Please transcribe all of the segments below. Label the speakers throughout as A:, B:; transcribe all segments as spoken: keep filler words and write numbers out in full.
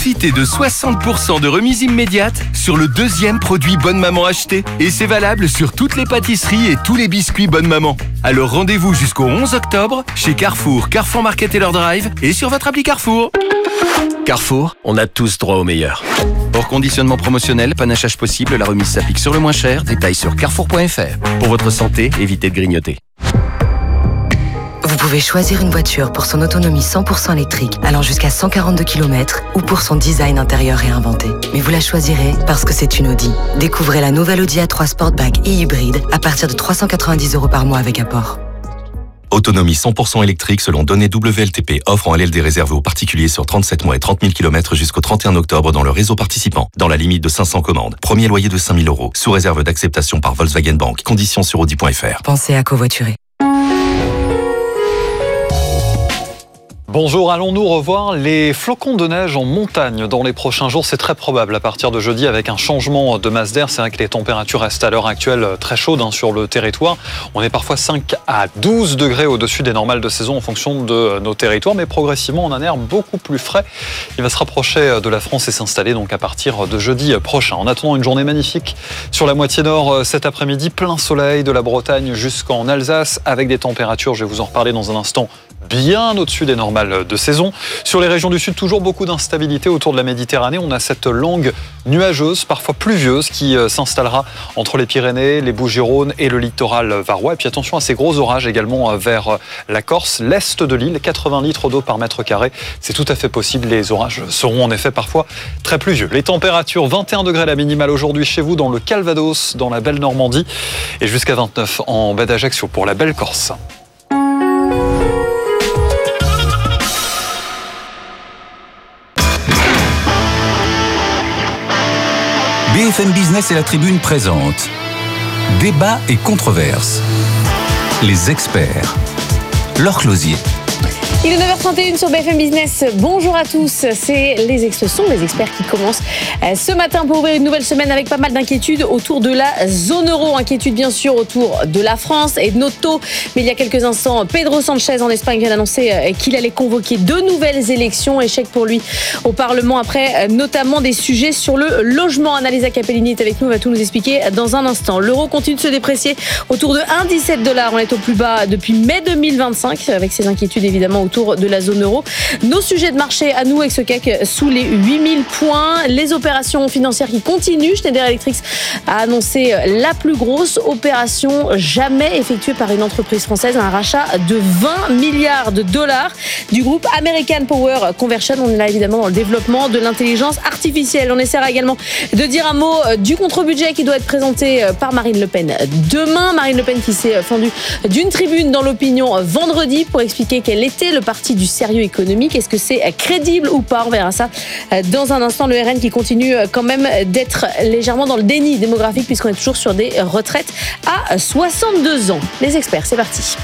A: Profitez de soixante pour cent de remise immédiate sur le deuxième produit Bonne Maman acheté. Et c'est valable sur toutes les pâtisseries et tous les biscuits Bonne Maman. Alors rendez-vous jusqu'au onze octobre chez Carrefour, Carrefour Market et leur Drive et sur votre appli Carrefour. Carrefour, on a tous droit au meilleur. Hors conditionnement promotionnel, panachage possible, la remise s'applique sur le moins cher. Détails sur carrefour point f r. Pour votre santé, évitez de grignoter.
B: Vous pouvez choisir une voiture pour son autonomie cent pour cent électrique, allant jusqu'à cent quarante-deux kilomètres, ou pour son design intérieur réinventé. Mais vous la choisirez parce que c'est une Audi. Découvrez la nouvelle Audi A trois Sportback et hybride à partir de trois cent quatre-vingt-dix euros par mois avec apport.
C: Autonomie cent pour cent électrique selon données W L T P. Offre en L L D réservée aux particuliers sur trente-sept mois et trente mille kilomètres jusqu'au trente et un octobre dans le réseau participant. Dans la limite de cinq cents commandes. Premier loyer de cinq mille euros. Sous réserve d'acceptation par Volkswagen Bank. Conditions sur audi point f r.
B: Pensez à covoiturer.
D: Bonjour, allons-nous revoir les flocons de neige en montagne dans les prochains jours? C'est très probable à partir de jeudi avec un changement de masse d'air. C'est vrai que les températures restent à l'heure actuelle très chaudes hein, sur le territoire. On est parfois cinq à douze degrés au-dessus des normales de saison en fonction de nos territoires, mais progressivement on a un air beaucoup plus frais. Il va se rapprocher de la France et s'installer donc à partir de jeudi prochain. En attendant une journée magnifique sur la moitié nord cet après-midi, plein soleil de la Bretagne jusqu'en Alsace avec des températures, je vais vous en reparler dans un instant, bien au-dessus des normales de saison. Sur les régions du sud, toujours beaucoup d'instabilité autour de la Méditerranée. On a cette langue nuageuse, parfois pluvieuse, qui s'installera entre les Pyrénées, les Bouches-du-Rhône et le littoral varois. Et puis attention à ces gros orages également vers la Corse, l'est de l'île, quatre-vingts litres d'eau par mètre carré. C'est tout à fait possible. Les orages seront en effet parfois très pluvieux. Les températures, vingt et un degrés la minimale aujourd'hui chez vous dans le Calvados, dans la belle Normandie, et jusqu'à vingt-neuf en baie d'Ajaccio pour la belle Corse.
E: B F M Business et la Tribune présentent Débat et controverses. Les experts. Laure Closier.
F: Il est neuf heures trente et une sur B F M Business. Bonjour à tous. C'est les experts, sont les experts qui commencent ce matin pour ouvrir une nouvelle semaine avec pas mal d'inquiétudes autour de la zone euro. Inquiétudes bien sûr autour de la France et de notre taux. Mais il y a quelques instants, Pedro Sanchez en Espagne vient d'annoncer qu'il allait convoquer de nouvelles élections. Échec pour lui au Parlement après notamment des sujets sur le logement. Annalisa Capellini est avec nous, va tout nous expliquer dans un instant. L'euro continue de se déprécier autour de un virgule dix-sept dollars. On est au plus bas depuis mai deux mille vingt-cinq avec ces inquiétudes évidemment autour de la zone euro. Nos sujets de marché à nous avec ce C A C sous les huit mille points. Les opérations financières qui continuent. Schneider Electric a annoncé la plus grosse opération jamais effectuée par une entreprise française, un rachat de vingt milliards de dollars du groupe American Power Conversion. On est là évidemment dans le développement de l'intelligence artificielle. On essaiera également de dire un mot du contre-budget qui doit être présenté par Marine Le Pen demain. Marine Le Pen qui s'est fendue d'une tribune dans l'opinion vendredi pour expliquer quel était le parti du sérieux économique. Est-ce que c'est crédible ou pas? On verra ça dans un instant. Le R N qui continue quand même d'être légèrement dans le déni démographique puisqu'on est toujours sur des retraites à soixante-deux ans. Les experts, c'est parti.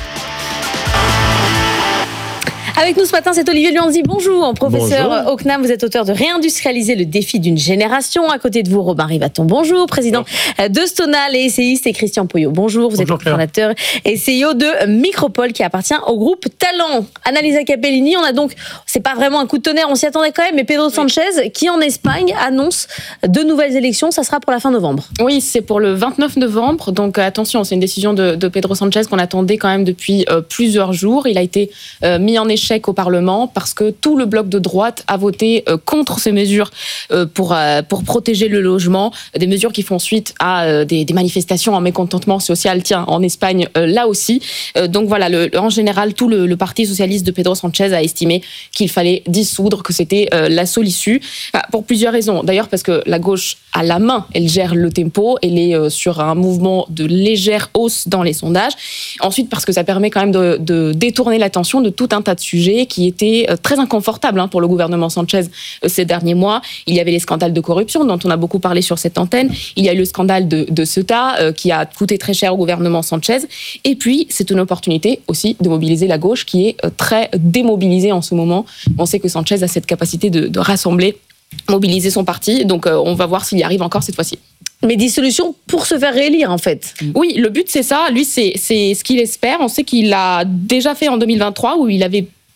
F: Avec nous ce matin, c'est Olivier Luanzi. Bonjour, professeur bonjour. Au C N A M. Vous êtes auteur de Réindustrialiser le défi d'une génération. À côté de vous, Robin Rivaton. Bonjour, président bonjour. De Stonal et essayiste. Et Christian Poyot. Bonjour, vous bonjour, êtes fondateur et C E O de Micropole qui appartient au groupe Talent. Annalisa Capellini, on a donc, c'est pas vraiment un coup de tonnerre, on s'y attendait quand même, mais Pedro Sanchez qui en Espagne annonce de nouvelles élections. Ça sera pour la fin novembre.
G: Oui, c'est pour le vingt-neuf novembre. Donc attention, c'est une décision de, de Pedro Sanchez qu'on attendait quand même depuis euh, plusieurs jours. Il a été euh, mis en échec au Parlement parce que tout le bloc de droite a voté euh, contre ces mesures euh, pour, euh, pour protéger le logement, des mesures qui font suite à euh, des, des manifestations en mécontentement social, tiens, en Espagne, euh, là aussi. Euh, donc voilà, le, en général, tout le, le Parti socialiste de Pedro Sanchez a estimé qu'il fallait dissoudre, que c'était euh, la seule issue, enfin, pour plusieurs raisons. D'ailleurs, parce que la gauche a la main, elle gère le tempo, elle est euh, sur un mouvement de légère hausse dans les sondages. Ensuite, parce que ça permet quand même de, de détourner l'attention de tout un tas de sujets qui étaient très inconfortables hein, pour le gouvernement Sanchez ces derniers mois. Il y avait les scandales de corruption dont on a beaucoup parlé sur cette antenne. Il y a eu le scandale de, de Ceuta euh, qui a coûté très cher au gouvernement Sanchez. Et puis, c'est une opportunité aussi de mobiliser la gauche qui est euh, très démobilisée en ce moment. On sait que Sanchez a cette capacité de, de rassembler, mobiliser son parti. Donc, euh, on va voir s'il y arrive encore cette fois-ci.
F: Mais dissolution pour se faire réélire, en fait.
G: Oui, le but, c'est ça. Lui, c'est, c'est ce qu'il espère. On sait qu'il l'a déjà fait en deux mille vingt-trois, où il avait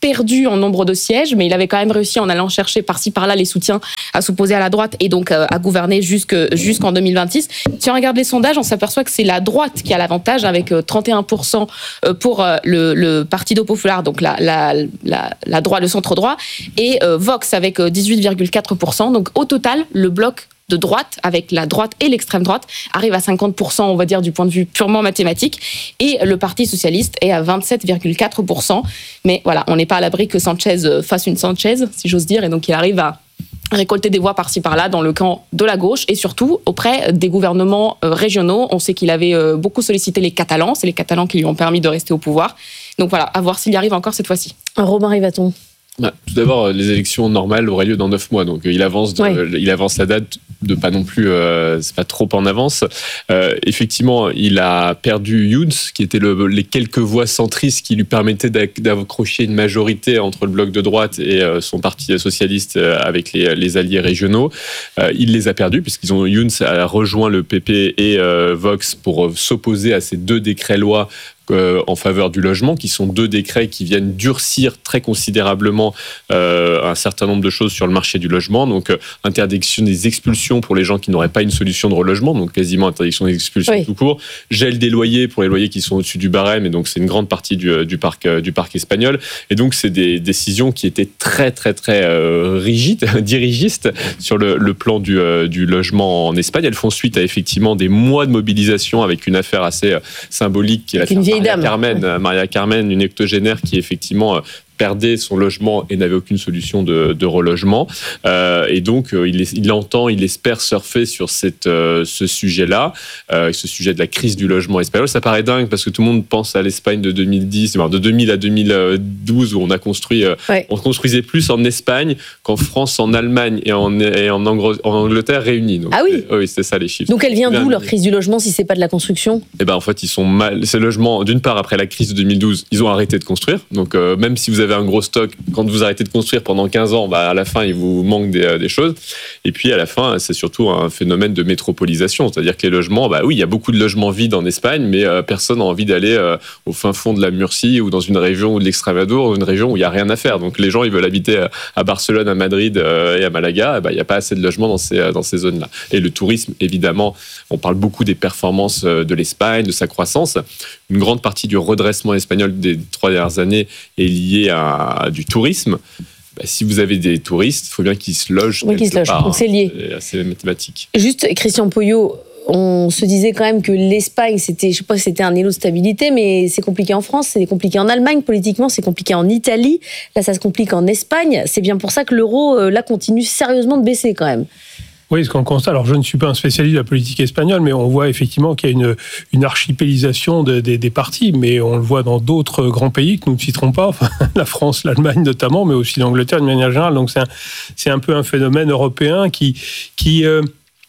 G: perdu en nombre de sièges, mais il avait quand même réussi en allant chercher par-ci par-là les soutiens à s'opposer à la droite et donc euh, à gouverner jusque, jusqu'en deux mille vingt-six. Si on regarde les sondages, on s'aperçoit que c'est la droite qui a l'avantage avec euh, trente et un pour cent pour euh, le, le Partido Popular, donc la, la, la, la droite, le centre-droit, et euh, Vox avec euh, dix-huit virgule quatre pour cent. Donc au total, le bloc de droite, avec la droite et l'extrême droite, arrive à cinquante pour cent, on va dire, du point de vue purement mathématique. Et le Parti socialiste est à vingt-sept virgule quatre pour cent. Mais voilà, on n'est pas à l'abri que Sanchez fasse une Sanchez, si j'ose dire, et donc il arrive à récolter des voix par-ci par-là dans le camp de la gauche et surtout auprès des gouvernements régionaux. On sait qu'il avait beaucoup sollicité les Catalans, c'est les Catalans qui lui ont permis de rester au pouvoir. Donc voilà, à voir s'il y arrive encore cette fois-ci.
F: Robin Rivaton.
H: Bah, tout d'abord, les élections normales auraient lieu dans neuf mois, donc il avance, de, ouais. il avance la date de pas non plus, euh, c'est pas trop en avance. Euh, effectivement, il a perdu Junts, qui étaient le, les quelques voix centristes qui lui permettaient d'accrocher une majorité entre le bloc de droite et euh, son parti socialiste euh, avec les, les alliés régionaux. Euh, il les a perdus puisqu'ils ont Junts a rejoint le P P et euh, Vox pour euh, s'opposer à ces deux décrets-lois Euh, en faveur du logement, qui sont deux décrets qui viennent durcir très considérablement euh, un certain nombre de choses sur le marché du logement. Donc, euh, interdiction des expulsions pour les gens qui n'auraient pas une solution de relogement, donc quasiment interdiction des expulsions oui. tout court. Gel des loyers pour les loyers qui sont au-dessus du barème, et donc c'est une grande partie du, du, parc, du parc espagnol. Et donc, c'est des décisions qui étaient très, très, très euh, rigides, dirigistes sur le, le plan du, euh, du logement en Espagne. Elles font suite à effectivement des mois de mobilisation avec une affaire assez euh, symbolique qui est l'affaire Maria Carmen, Maria Carmen, une octogénaire qui effectivement perdait son logement et n'avait aucune solution de, de relogement. Euh, et donc, euh, il, il entend, il espère surfer sur cette, euh, ce sujet-là, euh, ce sujet de la crise du logement espagnol. Ça paraît dingue parce que tout le monde pense à l'Espagne de deux mille dix, de deux mille à deux mille douze, où on a construit, euh, ouais. on construisait plus en Espagne qu'en France, en Allemagne et en, et en, Angr- en Angleterre réunis. Donc,
F: ah oui.
H: C'est, oui, c'est ça les chiffres.
F: Donc, elle vient d'où leur crise du logement si c'est pas de la construction ?
H: Eh ben, en fait, ils sont mal. Ces logements, d'une part, après la crise de deux mille douze, ils ont arrêté de construire. Donc, euh, même si vous avez un gros stock, quand vous arrêtez de construire pendant quinze ans, bah à la fin, il vous manque des, des choses. Et puis, à la fin, c'est surtout un phénomène de métropolisation. C'est-à-dire que les logements, bah oui, il y a beaucoup de logements vides en Espagne, mais euh, personne n'a envie d'aller euh, au fin fond de la Murcie ou dans une région ou de l'Extrémadure, ou une région où il n'y a rien à faire. Donc, les gens, ils veulent habiter à Barcelone, à Madrid euh, et à Malaga. Bah, il n'y a pas assez de logements dans ces, dans ces zones-là. Et le tourisme, évidemment, on parle beaucoup des performances de l'Espagne, de sa croissance. Une grande partie du redressement espagnol des trois dernières années est liée à, à du tourisme. Bah, si vous avez des touristes, il faut bien qu'ils se logent.
F: Oui, qu'ils se logent. Donc c'est lié.
H: C'est assez mathématique.
F: Juste, Christian Poyot, on se disait quand même que l'Espagne, c'était, je sais pas si c'était un îlot de stabilité, mais c'est compliqué en France, c'est compliqué en Allemagne, politiquement, c'est compliqué en Italie. Là, ça se complique en Espagne. C'est bien pour ça que l'euro, là, continue sérieusement de baisser quand même.
I: Oui, ce qu'on constate, alors je ne suis pas un spécialiste de la politique espagnole, mais on voit effectivement qu'il y a une, une archipélisation de, de, des partis, mais on le voit dans d'autres grands pays que nous ne citerons pas, enfin, la France, l'Allemagne notamment, mais aussi l'Angleterre de manière générale. Donc c'est un, c'est un peu un phénomène européen qui, qui euh,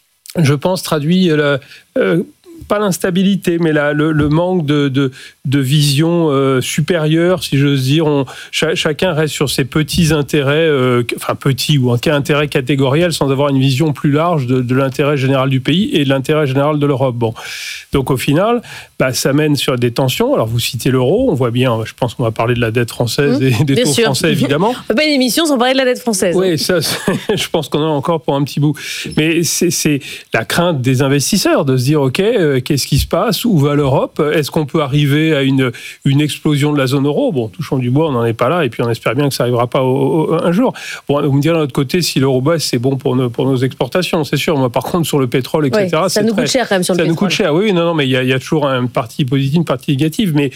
I: je pense, traduit la... Euh, pas l'instabilité, mais la, le, le manque de, de, de vision euh, supérieure, si j'ose dire. On, ch- chacun reste sur ses petits intérêts, euh, enfin petits ou en cas intérêt catégoriel, sans avoir une vision plus large de, de l'intérêt général du pays et de l'intérêt général de l'Europe. Bon. Donc au final, bah, ça mène sur des tensions. Alors vous citez l'euro, on voit bien, je pense qu'on va parler de la dette française mmh, et des taux sûr. français, évidemment.
F: On ne fait pas une émission sans parler de la dette française.
I: Oui, ça, je pense qu'on en a encore pour un petit bout. Mais c'est, c'est la crainte des investisseurs de se dire, OK, euh, qu'est-ce qui se passe ? Où va l'Europe ? Est-ce qu'on peut arriver à une, une explosion de la zone euro ? Bon, touchons du bois, on n'en est pas là, et puis on espère bien que ça n'arrivera pas au, au, un jour. Bon, vous me direz de l'autre côté, si l'euro baisse, c'est bon pour nos, pour nos exportations, c'est sûr. Moi, par contre, sur le pétrole, et cetera,
F: ouais, ça
I: c'est
F: nous
I: très,
F: coûte cher quand même sur le
I: ça
F: pétrole.
I: Ça nous coûte cher, oui, non, non, mais il y a, il y a toujours une partie positive, une partie négative, mais...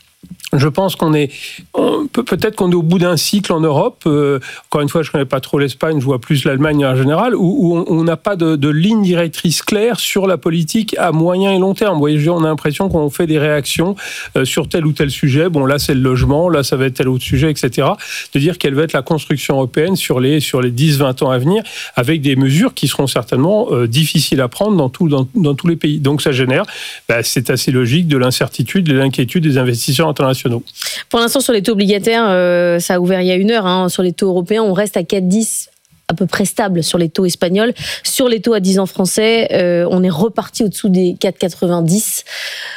I: Je pense qu'on est, on peut, peut-être qu'on est au bout d'un cycle en Europe. Euh, encore une fois, je ne connais pas trop l'Espagne, je vois plus l'Allemagne en général, où, où on n'a pas de, de ligne directrice claire sur la politique à moyen et long terme. Vous voyez, on a l'impression qu'on fait des réactions euh, sur tel ou tel sujet. Bon, là, c'est le logement, là, ça va être tel autre sujet, et cetera. De dire quelle va être la construction européenne sur les, sur les dix vingt ans à venir, avec des mesures qui seront certainement euh, difficiles à prendre dans, tout, dans, dans tous les pays. Donc, ça génère, bah, c'est assez logique, de l'incertitude, de l'inquiétude des investisseurs internationaux.
F: Pour l'instant, sur les taux obligataires, euh, ça a ouvert il y a une heure. Hein. Sur les taux européens, on reste à quatre virgule dix, à peu près stable sur les taux espagnols. Sur les taux à dix ans français, euh, on est reparti au-dessous des quatre virgule quatre-vingt-dix.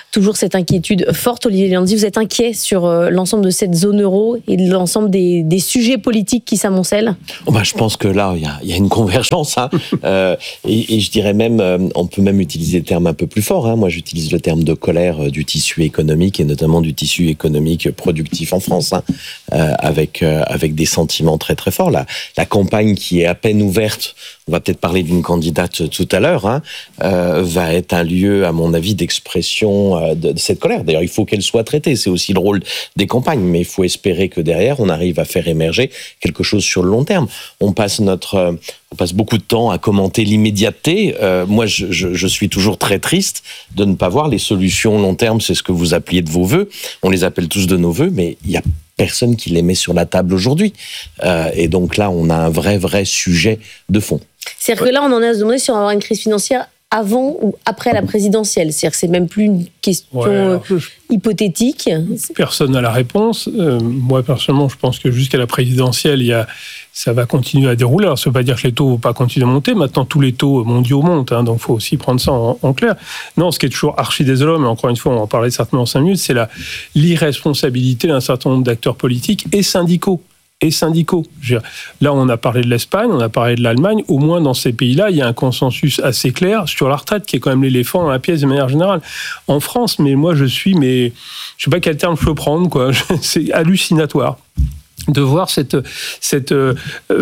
F: toujours cette inquiétude forte. Olivier Leonetti, vous êtes inquiet sur l'ensemble de cette zone euro et de l'ensemble des, des sujets politiques qui s'amoncellent ?
J: Oh bah, je pense que là, il y a, y a une convergence. Hein. euh, et, et je dirais même, euh, on peut même utiliser le terme un peu plus fort. Hein. Moi, j'utilise le terme de colère euh, du tissu économique et notamment du tissu économique productif en France, hein, euh, avec, euh, avec des sentiments très très forts. La, la campagne qui est à peine ouverte, on va peut-être parler d'une candidate tout à l'heure, hein, euh, va être un lieu, à mon avis, d'expression euh, de, de cette colère. D'ailleurs, il faut qu'elle soit traitée. C'est aussi le rôle des campagnes, mais il faut espérer que derrière, on arrive à faire émerger quelque chose sur le long terme. On passe notre, euh, on passe beaucoup de temps à commenter l'immédiateté. Euh, moi, je, je, je suis toujours très triste de ne pas voir les solutions long terme. C'est ce que vous appeliez de vos vœux. On les appelle tous de nos vœux, mais il y a personne qui les met sur la table aujourd'hui. Euh, et donc là, on a un vrai, vrai sujet de fond.
F: C'est-à-dire que là, on en est à se demander si on va avoir une crise financière avant ou après la présidentielle. C'est-à-dire que c'est même plus une question ouais, alors, je... hypothétique.
I: Personne n'a la réponse. Euh, moi, personnellement, je pense que jusqu'à la présidentielle, il y a, ça va continuer à dérouler. Alors, ça ne veut pas dire que les taux ne vont pas continuer à monter. Maintenant, tous les taux mondiaux montent, hein, donc il faut aussi prendre ça en, en clair. Non, ce qui est toujours archi désolant, mais encore une fois, on va en parler certainement en cinq minutes, c'est la, l'irresponsabilité d'un certain nombre d'acteurs politiques et syndicaux. et syndicaux. Là, on a parlé de l'Espagne, on a parlé de l'Allemagne. Au moins, dans ces pays-là, il y a un consensus assez clair sur la retraite, qui est quand même l'éléphant dans la pièce de manière générale. En France, mais moi, je suis, mais je sais pas quel terme je peux prendre, quoi. C'est hallucinatoire de voir cette, cette euh,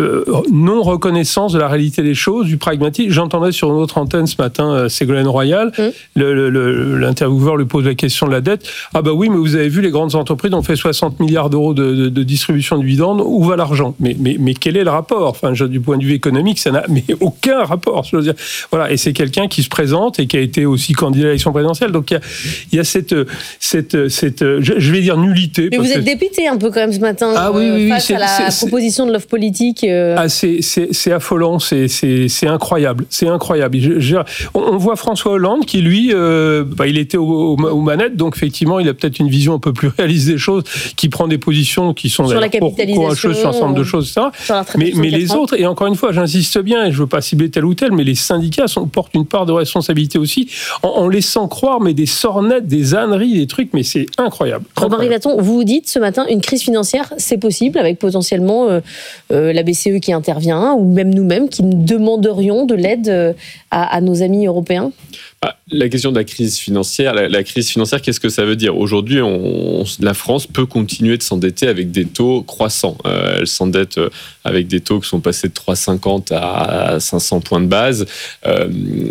I: non-reconnaissance de la réalité des choses, du pragmatisme. J'entendais sur une autre antenne ce matin euh, Ségolène Royal, mmh. le, le, le, l'intervieweur lui pose la question de la dette. Ah bah oui, mais vous avez vu, les grandes entreprises ont fait soixante milliards d'euros de, de, de distribution de dividendes. Où va l'argent ? mais, mais, mais quel est le rapport ? Enfin, je, du point de vue économique, ça n'a mais aucun rapport. Je veux dire. Voilà, et c'est quelqu'un qui se présente et qui a été aussi candidat à l'élection présidentielle. Donc il y a, il y a cette, cette, cette je, je vais dire nullité.
F: Mais vous êtes
I: que...
F: dépité un peu quand même ce matin.
I: Ah oui, oui,
F: face
I: oui,
F: à la c'est, proposition de l'offre politique. Euh...
I: Ah, c'est, c'est, c'est affolant, c'est, c'est, c'est incroyable, c'est incroyable. Je, je, on, on voit François Hollande qui, lui, euh, bah, il était aux, aux, aux manettes, donc effectivement, il a peut-être une vision un peu plus réaliste des choses, qui prend des positions qui sont
F: sur la capitalisation,
I: sur un certain nombre de choses, et cetera. Mais, mais les autres, et encore une fois, j'insiste bien, et je ne veux pas cibler tel ou tel, mais les syndicats sont, portent une part de responsabilité aussi, en, en laissant croire, mais des sornettes, des âneries, des trucs, mais c'est incroyable.
F: Jean-Marie Laton, vous vous dites ce matin, une crise financière, c'est possible, avec potentiellement euh, euh, la B C E qui intervient, ou même nous-mêmes qui demanderions de l'aide euh, à, à nos amis européens ?
H: Ah, la question de la crise financière, la, la crise financière, qu'est-ce que ça veut dire ? Aujourd'hui, on, la France peut continuer de s'endetter avec des taux croissants. Euh, elle s'endette avec des taux qui sont passés de trois virgule cinquante à cinq cents points de base. Euh,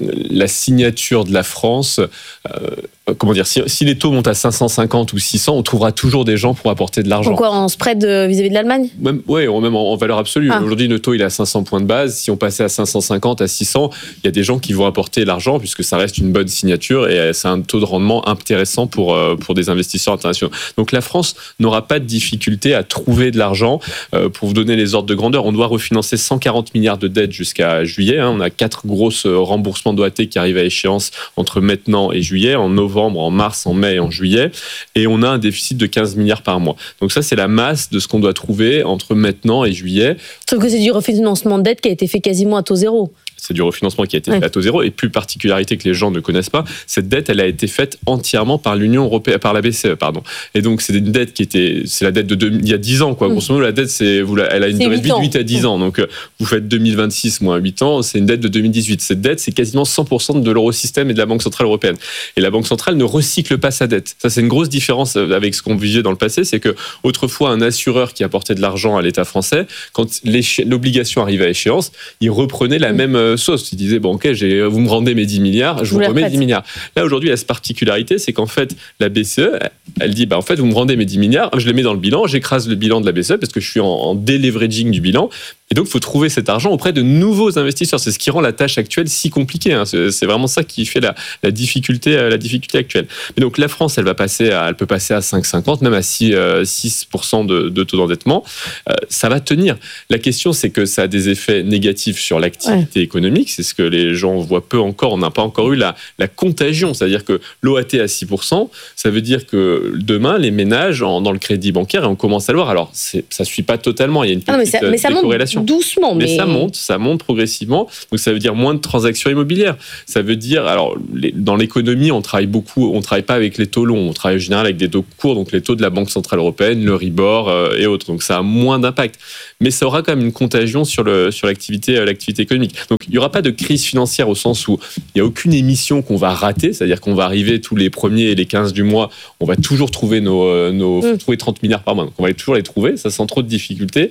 H: la signature de la France, euh, comment dire, si, si les taux montent à cinq cent cinquante ou six cents, on trouvera toujours des gens pour apporter de l'argent.
F: Pourquoi ? En spread vis-à-vis de l'Allemagne ?
H: Même, oui, même en, en valeur absolue. Ah. Aujourd'hui, le taux il est à cinq cents points de base. Si on passait à cinq cent cinquante, à six cents, il y a des gens qui vont apporter l'argent puisque ça reste une bonne signature et c'est un taux de rendement intéressant pour, pour des investisseurs internationaux. Donc la France n'aura pas de difficulté à trouver de l'argent. Euh, pour vous donner les ordres de grandeur, on doit refinancer cent quarante milliards de dettes jusqu'à juillet. Hein. On a quatre grosses remboursements d'O A T qui arrivent à échéance entre maintenant et juillet, en novembre, en mars, en mai et en juillet. Et on a un déficit de quinze milliards par mois. Donc ça, c'est la masse de ce qu'on doit trouver entre maintenant et juillet.
F: Sauf que c'est du refinancement de dette qui a été fait quasiment à taux zéro.
H: C'est du refinancement qui a été fait à taux zéro. Et plus particularité que les gens ne connaissent pas, cette dette, elle a été faite entièrement par l'Union européenne, par la B C E, pardon. Et donc, c'est une dette qui était, c'est la dette de deux, il y a dix ans, quoi. Grosso modo, la dette, c'est, vous, elle a une durée de vie de huit à dix ans. Donc, vous faites deux mille vingt-six moins huit ans, c'est une dette de deux mille dix-huit. Cette dette, c'est quasiment cent pour cent de l'eurosystème et de la Banque Centrale Européenne. Et la Banque Centrale ne recycle pas sa dette. Ça, c'est une grosse différence avec ce qu'on vivait dans le passé. C'est que, autrefois, un assureur qui apportait de l'argent à l'État français, quand l'obligation arrivait à échéance, il reprenait la mmh. même sauce. Il disait, bon, ok, j'ai, vous me rendez mes dix milliards, je vous, vous remets dix milliards. Là, aujourd'hui, il y a cette particularité, c'est qu'en fait, la B C E, elle dit, bah, en fait, vous me rendez mes dix milliards, je les mets dans le bilan, j'écrase le bilan de la B C E parce que je suis en, en deleveraging du bilan. Et donc, il faut trouver cet argent auprès de nouveaux investisseurs. C'est ce qui rend la tâche actuelle si compliquée. Hein. C'est, c'est vraiment ça qui fait la, la, difficulté, la difficulté actuelle. Mais donc, la France, elle va passer à, elle peut passer à cinq virgule cinquante, même à six pour cent de, de taux d'endettement. Euh, ça va tenir. La question, c'est que ça a des effets négatifs sur l'activité ouais. économique. C'est ce que les gens voient peu encore. On n'a pas encore eu la, la contagion. C'est-à-dire que l'O A T à six pour cent, ça veut dire que demain, les ménages, en, dans le crédit bancaire, et on commence à le voir. Alors, c'est, ça ne suit pas totalement. Il y a une petite ah non, mais ça, mais ça décorrélation. l'inflation.
F: Doucement, mais...
H: mais ça monte, ça monte progressivement. Donc ça veut dire moins de transactions immobilières. Ça veut dire, alors les, dans l'économie, on travaille beaucoup, on travaille pas avec les taux longs, on travaille en général avec des taux courts, donc les taux de la Banque centrale européenne, le Ribor euh, et autres. Donc ça a moins d'impact, mais ça aura quand même une contagion sur le sur l'activité euh, l'activité économique. Donc il y aura pas de crise financière au sens où il y a aucune émission qu'on va rater, c'est-à-dire qu'on va arriver tous les premiers et les quinze du mois, on va toujours trouver nos euh, nos mmh. trouver trente milliards par mois. Donc on va toujours les trouver, ça sans trop de difficultés.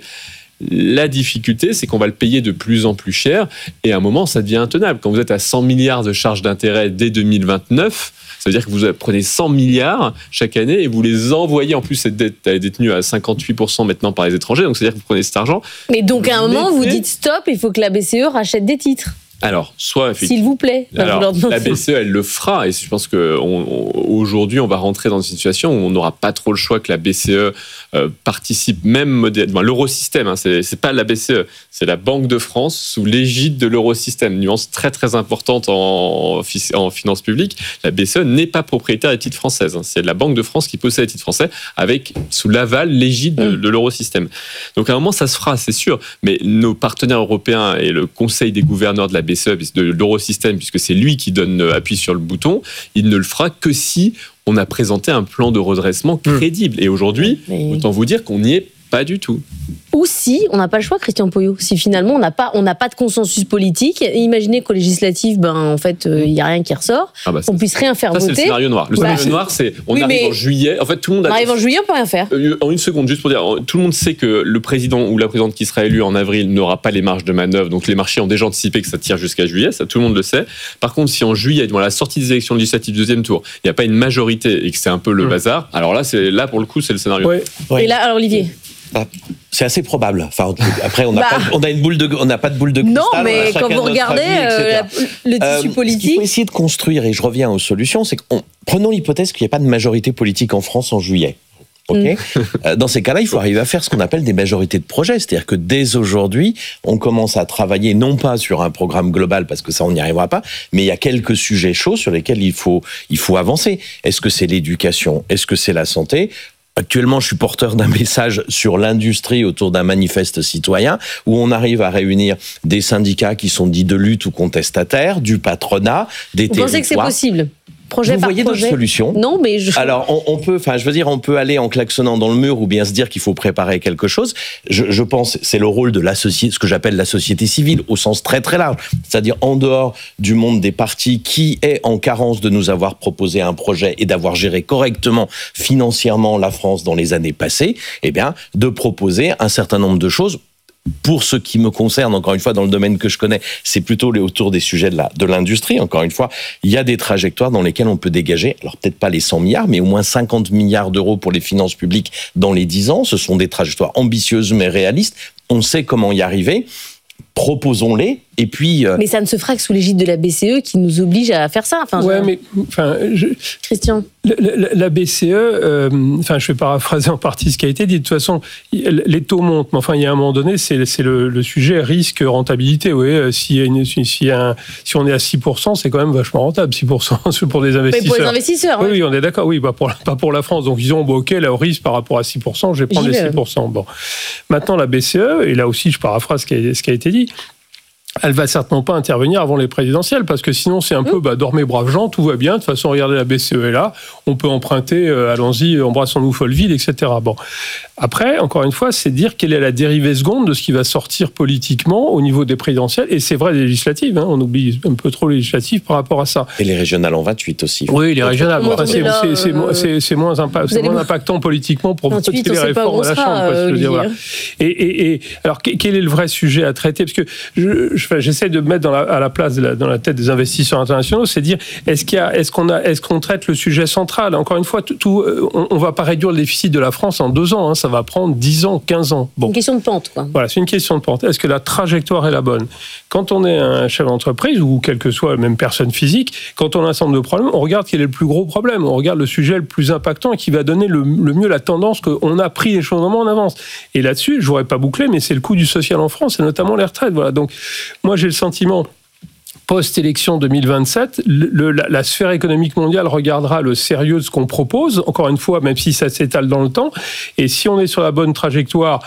H: La difficulté, c'est qu'on va le payer de plus en plus cher et à un moment, ça devient intenable. Quand vous êtes à cent milliards de charges d'intérêt dès deux mille vingt-neuf, ça veut dire que vous prenez cent milliards chaque année et vous les envoyez. En plus, cette dette elle est détenue à cinquante-huit pour cent maintenant par les étrangers, donc c'est-à-dire que vous prenez cet argent.
F: Mais donc à un moment, vous dites stop, il faut que la B C E rachète des titres.
H: Alors, soit
F: s'il vous plaît.
H: Alors, la B C E, elle le fera, et je pense que on, on, aujourd'hui, on va rentrer dans une situation où on n'aura pas trop le choix que la B C E euh, participe, même modèlement. L'eurosystème, hein, c'est, c'est pas la B C E, c'est la Banque de France sous l'égide de l'eurosystème. Nuance très très importante en, en finances publiques. La B C E n'est pas propriétaire des titres françaises. Hein, c'est la Banque de France qui possède les titres français, avec sous l'aval l'égide de, de l'eurosystème. Donc à un moment, ça se fera, c'est sûr. Mais nos partenaires européens et le Conseil des gouverneurs de la B C E, de l'eurosystème, puisque c'est lui qui donne appui sur le bouton, il ne le fera que si on a présenté un plan de redressement crédible. Et aujourd'hui, Mais... autant vous dire qu'on n'y est pas du tout.
F: Ou si on n'a pas le choix, Christian Poyot, si finalement on n'a pas, on n'a pas de consensus politique, imaginez qu'aux législatives, ben, en fait, il euh, n'y a rien qui ressort, ah bah ça, on puisse rien faire
H: ça,
F: voter.
H: Ça, c'est le scénario noir. Le
F: bah,
H: scénario noir, c'est on oui, arrive en juillet. En fait, tout le monde
F: a... On arrive en juillet, on peut rien faire.
H: Euh, en une seconde, juste pour dire, tout le monde sait que le président ou la présidente qui sera élu en avril n'aura pas les marges de manœuvre, donc les marchés ont déjà anticipé que ça tire jusqu'à juillet, ça tout le monde le sait. Par contre, si en juillet, dans la sortie des élections législatives deuxième tour, il n'y a pas une majorité et que c'est un peu le mmh. bazar, alors là, c'est, là, pour le coup, c'est le scénario.
F: Ouais. Ouais. Et là, alors Olivier
J: c'est assez probable. Enfin, après, on n'a
F: bah,
J: pas, on a une boule de, on n'a pas de boule de cristal.
F: Non, mais quand vous regardez avis, euh, le tissu
J: euh,
F: politique,
J: ce qu'il faut essayer de construire, et je reviens aux solutions, c'est qu'on prenons l'hypothèse qu'il n'y a pas de majorité politique en France en juillet. Okay. Mm. Dans ces cas-là, il faut arriver à faire ce qu'on appelle des majorités de projet. C'est-à-dire que dès aujourd'hui, on commence à travailler non pas sur un programme global, parce que ça, on n'y arrivera pas, mais il y a quelques sujets chauds sur lesquels il faut, il faut avancer. Est-ce que c'est l'éducation ? Est-ce que c'est la santé ? Actuellement, je suis porteur d'un message sur l'industrie autour d'un manifeste citoyen où on arrive à réunir des syndicats qui sont dits de lutte ou contestataires, du patronat, des
F: Vous
J: territoires.
F: Vous pensez que c'est possible ? Projet
J: Vous
F: par
J: voyez
F: projet.
J: d'autres solutions ?
F: Non, mais je...
J: Alors, on, on peut, enfin, je veux dire, on peut aller en klaxonnant dans le mur ou bien se dire qu'il faut préparer quelque chose. Je, je pense, c'est le rôle de la société, ce que j'appelle la société civile, au sens très très large, c'est-à-dire en dehors du monde des partis, qui est en carence de nous avoir proposé un projet et d'avoir géré correctement financièrement la France dans les années passées, eh bien, de proposer un certain nombre de choses. Pour ce qui me concerne, encore une fois, dans le domaine que je connais, c'est plutôt autour des sujets de, la, de l'industrie. Encore une fois, il y a des trajectoires dans lesquelles on peut dégager, alors peut-être pas les cent milliards, mais au moins cinquante milliards d'euros pour les finances publiques dans les dix ans. Ce sont des trajectoires ambitieuses mais réalistes. On sait comment y arriver. Proposons-les. Et puis, euh...
F: mais ça ne se fera que sous l'égide de la B C E qui nous oblige à faire ça. Enfin,
I: ouais,
F: je...
I: mais enfin, je...
F: Christian,
I: la, la, la B C E, euh, enfin, je vais paraphraser en partie ce qui a été dit. De toute façon, les taux montent, mais enfin, il y a un moment donné, c'est, c'est le, le sujet risque-rentabilité. Oui, si, une, si, si, un, si on est à six pour cent, c'est quand même vachement rentable, six pour cent pour des investisseurs.
F: Mais pour les investisseurs.
I: Oui,
F: ouais.
I: oui, on est d'accord. Oui, pas pour, pas pour la France. Donc ils ont, bon, ok, là, au risque par rapport à six pour cent, je vais prendre J'y les vais. six pour cent. Bon, maintenant la B C E, et là aussi, je paraphrase ce qui a, ce qui a été dit. Elle va certainement pas intervenir avant les présidentielles, parce que sinon c'est un mmh. peu bah, dormez braves gens, tout va bien, de toute façon regardez la B C E est là, on peut emprunter, euh, allons-y, embrassons-nous Folleville, et cetera. Bon. Après, encore une fois, c'est dire quelle est la dérivée seconde de ce qui va sortir politiquement au niveau des présidentielles, et c'est vrai des législatives, hein, on oublie un peu trop les législatives par rapport à ça.
J: Et les régionales en vingt-huit aussi.
I: Oui, les régionales, bon, c'est, là, c'est, c'est, euh... c'est, c'est moins, impa- c'est moins vous... impactant politiquement pour voter les réformes à la Chambre.
F: Euh,
I: je veux dire, voilà. et, et, et alors, quel est le vrai sujet à traiter ? Parce que je, je, j'essaie de mettre dans la, à la place, de la, dans la tête des investisseurs internationaux, c'est dire, est-ce, qu'il y a, est-ce, qu'on a, est-ce qu'on traite le sujet central ? Encore une fois, tout, tout, on ne va pas réduire le déficit de la France en deux ans, hein, ça va prendre dix ans, quinze ans.
F: Bon. Une question de pente, quoi.
I: Voilà, c'est une question de pente. Est-ce que la trajectoire est la bonne ? Quand on est un chef d'entreprise, ou quelle que soit même personne physique, quand on a un ensemble de problèmes, on regarde quel est le plus gros problème, on regarde le sujet le plus impactant et qui va donner le, le mieux la tendance qu'on a pris les choses en avance. Et là-dessus, je ne voudrais pas boucler, mais c'est le coût du social en France, et notamment les retraites. Voilà. Donc, moi, j'ai le sentiment, post-élection deux mille vingt-sept, le, le, la, la sphère économique mondiale regardera le sérieux de ce qu'on propose, encore une fois, même si ça s'étale dans le temps. Et si on est sur la bonne trajectoire,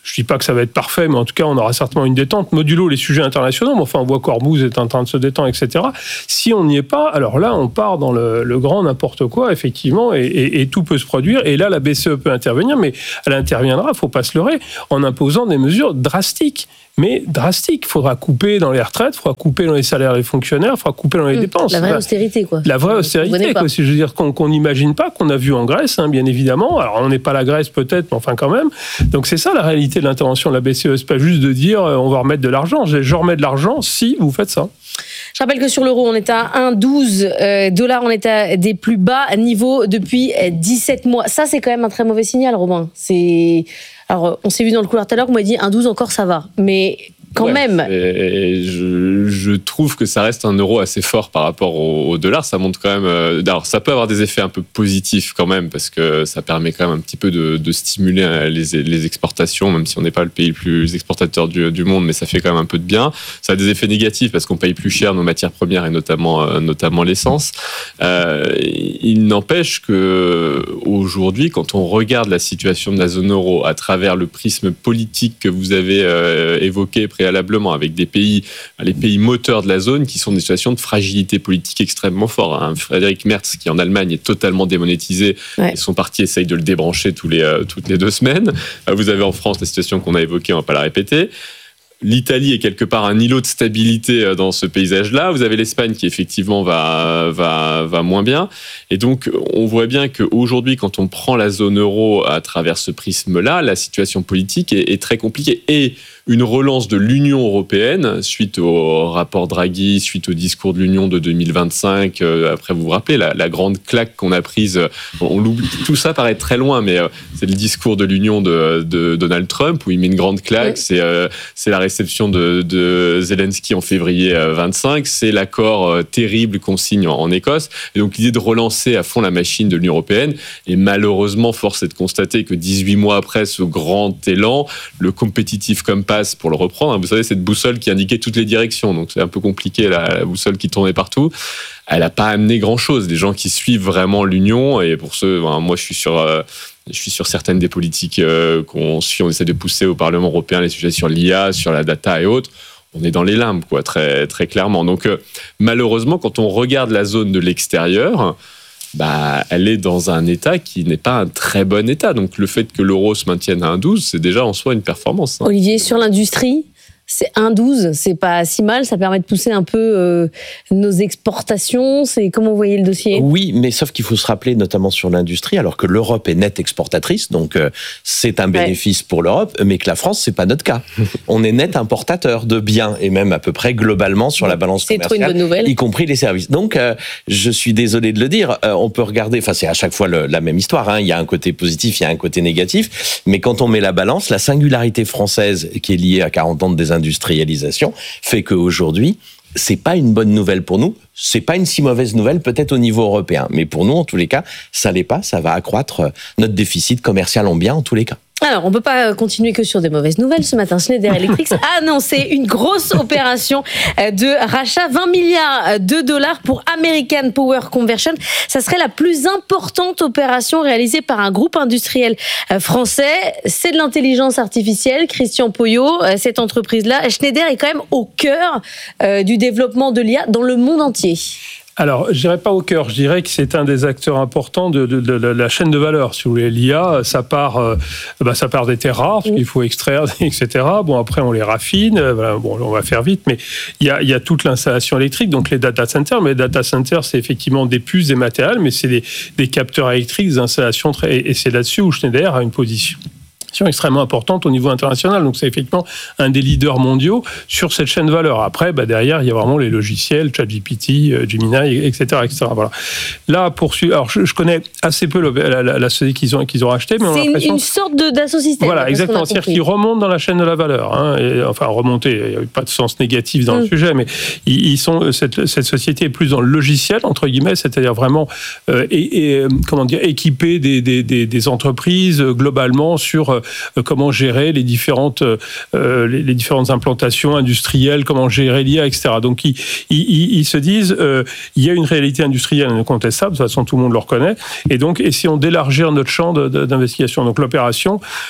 I: Je dis pas que ça va être parfait, mais en tout cas, on aura certainement une détente. Modulo les sujets internationaux, mais enfin, on voit qu'Ormuz est en train de se détendre, et cetera. Si on n'y est pas, alors là, on part dans le, le grand n'importe quoi, effectivement, et, et, et tout peut se produire. Et là, la B C E peut intervenir, mais elle interviendra, il faut pas se leurrer, en imposant des mesures drastiques. Mais drastiques. Il faudra couper dans les retraites, il faudra couper dans les salaires des fonctionnaires, il faudra couper dans les mmh, dépenses.
F: La vraie enfin, austérité, quoi.
I: La vraie austérité, quoi. Si je veux dire qu'on n'imagine pas, qu'on a vu en Grèce, hein, bien évidemment. Alors, on n'est pas la Grèce, peut-être, mais enfin, quand même. Donc, c'est ça, la réalité de l'intervention de la B C E. C'est pas juste de dire, euh, on va remettre de l'argent. Je remets de l'argent si vous faites ça.
F: Je rappelle que sur l'euro, on est à un virgule douze euh, dollars, on est à des plus bas niveaux depuis dix-sept mois. Ça, c'est quand même un très mauvais signal, Robin. C'est... Alors, on s'est vu dans le couloir tout à l'heure, on m'a dit un virgule douze encore, ça va. Mais quand ouais, même.
H: Je, je trouve que ça reste un euro assez fort par rapport au, au dollar. Ça montre quand même. Euh, alors, ça peut avoir des effets un peu positifs quand même, parce que ça permet quand même un petit peu de, de stimuler les, les exportations, même si on n'est pas le pays le plus exportateur du, du monde, mais ça fait quand même un peu de bien. Ça a des effets négatifs parce qu'on paye plus cher nos matières premières et notamment, euh, notamment l'essence. Euh, il n'empêche que aujourd'hui, quand on regarde la situation de la zone euro à travers le prisme politique que vous avez euh, évoqué préalablement, avec des pays, les pays moteurs de la zone qui sont dans des situations de fragilité politique extrêmement forte. Hein. Frédéric Merz, qui en Allemagne est totalement démonétisé, ouais. et son parti essaye de le débrancher tous les, euh, toutes les deux semaines. Vous avez en France la situation qu'on a évoquée, on ne va pas la répéter. L'Italie est quelque part un îlot de stabilité dans ce paysage-là. Vous avez l'Espagne qui effectivement va, va, va moins bien. Et donc, on voit bien qu'aujourd'hui, quand on prend la zone euro à travers ce prisme-là, la situation politique est, est très compliquée. Et une relance de l'Union européenne, suite au rapport Draghi, suite au discours de l'Union de deux mille vingt-cinq, euh, après vous vous rappelez, la, la grande claque qu'on a prise, on l'oublie, tout ça paraît très loin, mais euh, c'est le discours de l'Union de, de Donald Trump, où il met une grande claque, oui. c'est, euh, c'est la réception de, de Zelensky en février vingt-cinq, c'est l'accord euh, terrible qu'on signe en, en Écosse, et donc l'idée de relancer à fond la machine de l'Union européenne, et malheureusement, force est de constater que dix-huit mois après ce grand élan, le competitive compass, pour le reprendre, vous savez, cette boussole qui indiquait toutes les directions, donc c'est un peu compliqué, la, la boussole qui tournait partout, elle n'a pas amené grand-chose. Des gens qui suivent vraiment l'Union, et pour ceux, ben, moi je suis sur... Euh, Je suis sur certaines des politiques euh, qu'on suit, on essaie de pousser au Parlement européen, les sujets sur l'I A, sur la data et autres. On est dans les limbes, quoi, très, très clairement. Donc, euh, malheureusement, quand on regarde la zone de l'extérieur, bah, elle est dans un état qui n'est pas un très bon état. Donc, le fait que l'euro se maintienne à un virgule douze, c'est déjà en soi une performance. Hein.
F: Olivier, sur l'industrie, c'est un virgule douze, c'est pas si mal, ça permet de pousser un peu euh, nos exportations, c'est comment vous voyez le dossier ?
J: Oui, mais sauf qu'il faut se rappeler, notamment sur l'industrie, alors que l'Europe est nette exportatrice, donc euh, c'est un bénéfice ouais. pour l'Europe, mais que la France, c'est pas notre cas. On est net importateur de biens, et même à peu près globalement sur la balance
F: c'est
J: commerciale,
F: trop une bonne nouvelle.
J: Y compris les services. Donc, euh, je suis désolé de le dire, euh, on peut regarder, enfin c'est à chaque fois le, la même histoire, hein, il y a un côté positif, il y a un côté négatif, mais quand on met la balance, la singularité française qui est liée à quarante ans de désindustrialisation, industrialisation fait qu'aujourd'hui, c'est pas une bonne nouvelle pour nous, c'est pas une si mauvaise nouvelle peut-être au niveau européen, mais pour nous, en tous les cas, ça l'est pas, ça va accroître notre déficit commercial en biens en tous les cas.
F: Alors, on ne peut pas continuer que sur des mauvaises nouvelles. Ce matin, Schneider Electric a annoncé une grosse opération de rachat, vingt milliards de dollars pour American Power Conversion. Ça serait la plus importante opération réalisée par un groupe industriel français. C'est de l'intelligence artificielle. Christian Poyot, cette entreprise-là, Schneider est quand même au cœur du développement de l'I A dans le monde entier.
I: Alors, je dirais pas au cœur, je dirais que c'est un des acteurs importants de, de, de, de la chaîne de valeur. Si vous voulez, l'I A, ça part, euh, bah, ça part des terres rares, parce qu'il faut extraire, et cetera. Bon, après, on les raffine. Euh, bon, on va faire vite, mais il y a, il y a toute l'installation électrique, donc les data centers. Mais les data centers, c'est effectivement des puces, des matériels, mais c'est des, des capteurs électriques, des installations très, et c'est là-dessus où Schneider a une position extrêmement importante au niveau international. Donc, c'est effectivement un des leaders mondiaux sur cette chaîne de valeur. Après, bah, derrière, il y a vraiment les logiciels, ChatGPT, Gemini, et cetera, et cetera. Voilà. Là, poursuivre. Alors, je, je connais assez peu le, la, la, la société qu'ils ont, qu'ils ont rachetée, mais on a l'impression...
F: C'est une, une sorte de, d'assosystème.
I: Voilà, exactement. C'est-à-dire qu'ils remontent dans la chaîne de la valeur. Hein, et, enfin, remonter, il n'y a pas de sens négatif dans mm. le sujet, mais ils, ils sont, cette, cette société est plus dans le logiciel, entre guillemets, c'est-à-dire vraiment euh, et, et, comment dire, équiper des, des, des, des entreprises euh, globalement sur euh, comment gérer les différentes, euh, les, les différentes implantations industrielles, comment gérer l'I A, et cetera. Donc, ils, ils, ils se disent, euh, il y a une réalité industrielle incontestable, de toute façon, tout le monde le reconnaît, et donc, essayons d'élargir notre champ de, de, d'investigation. Donc, l'opération,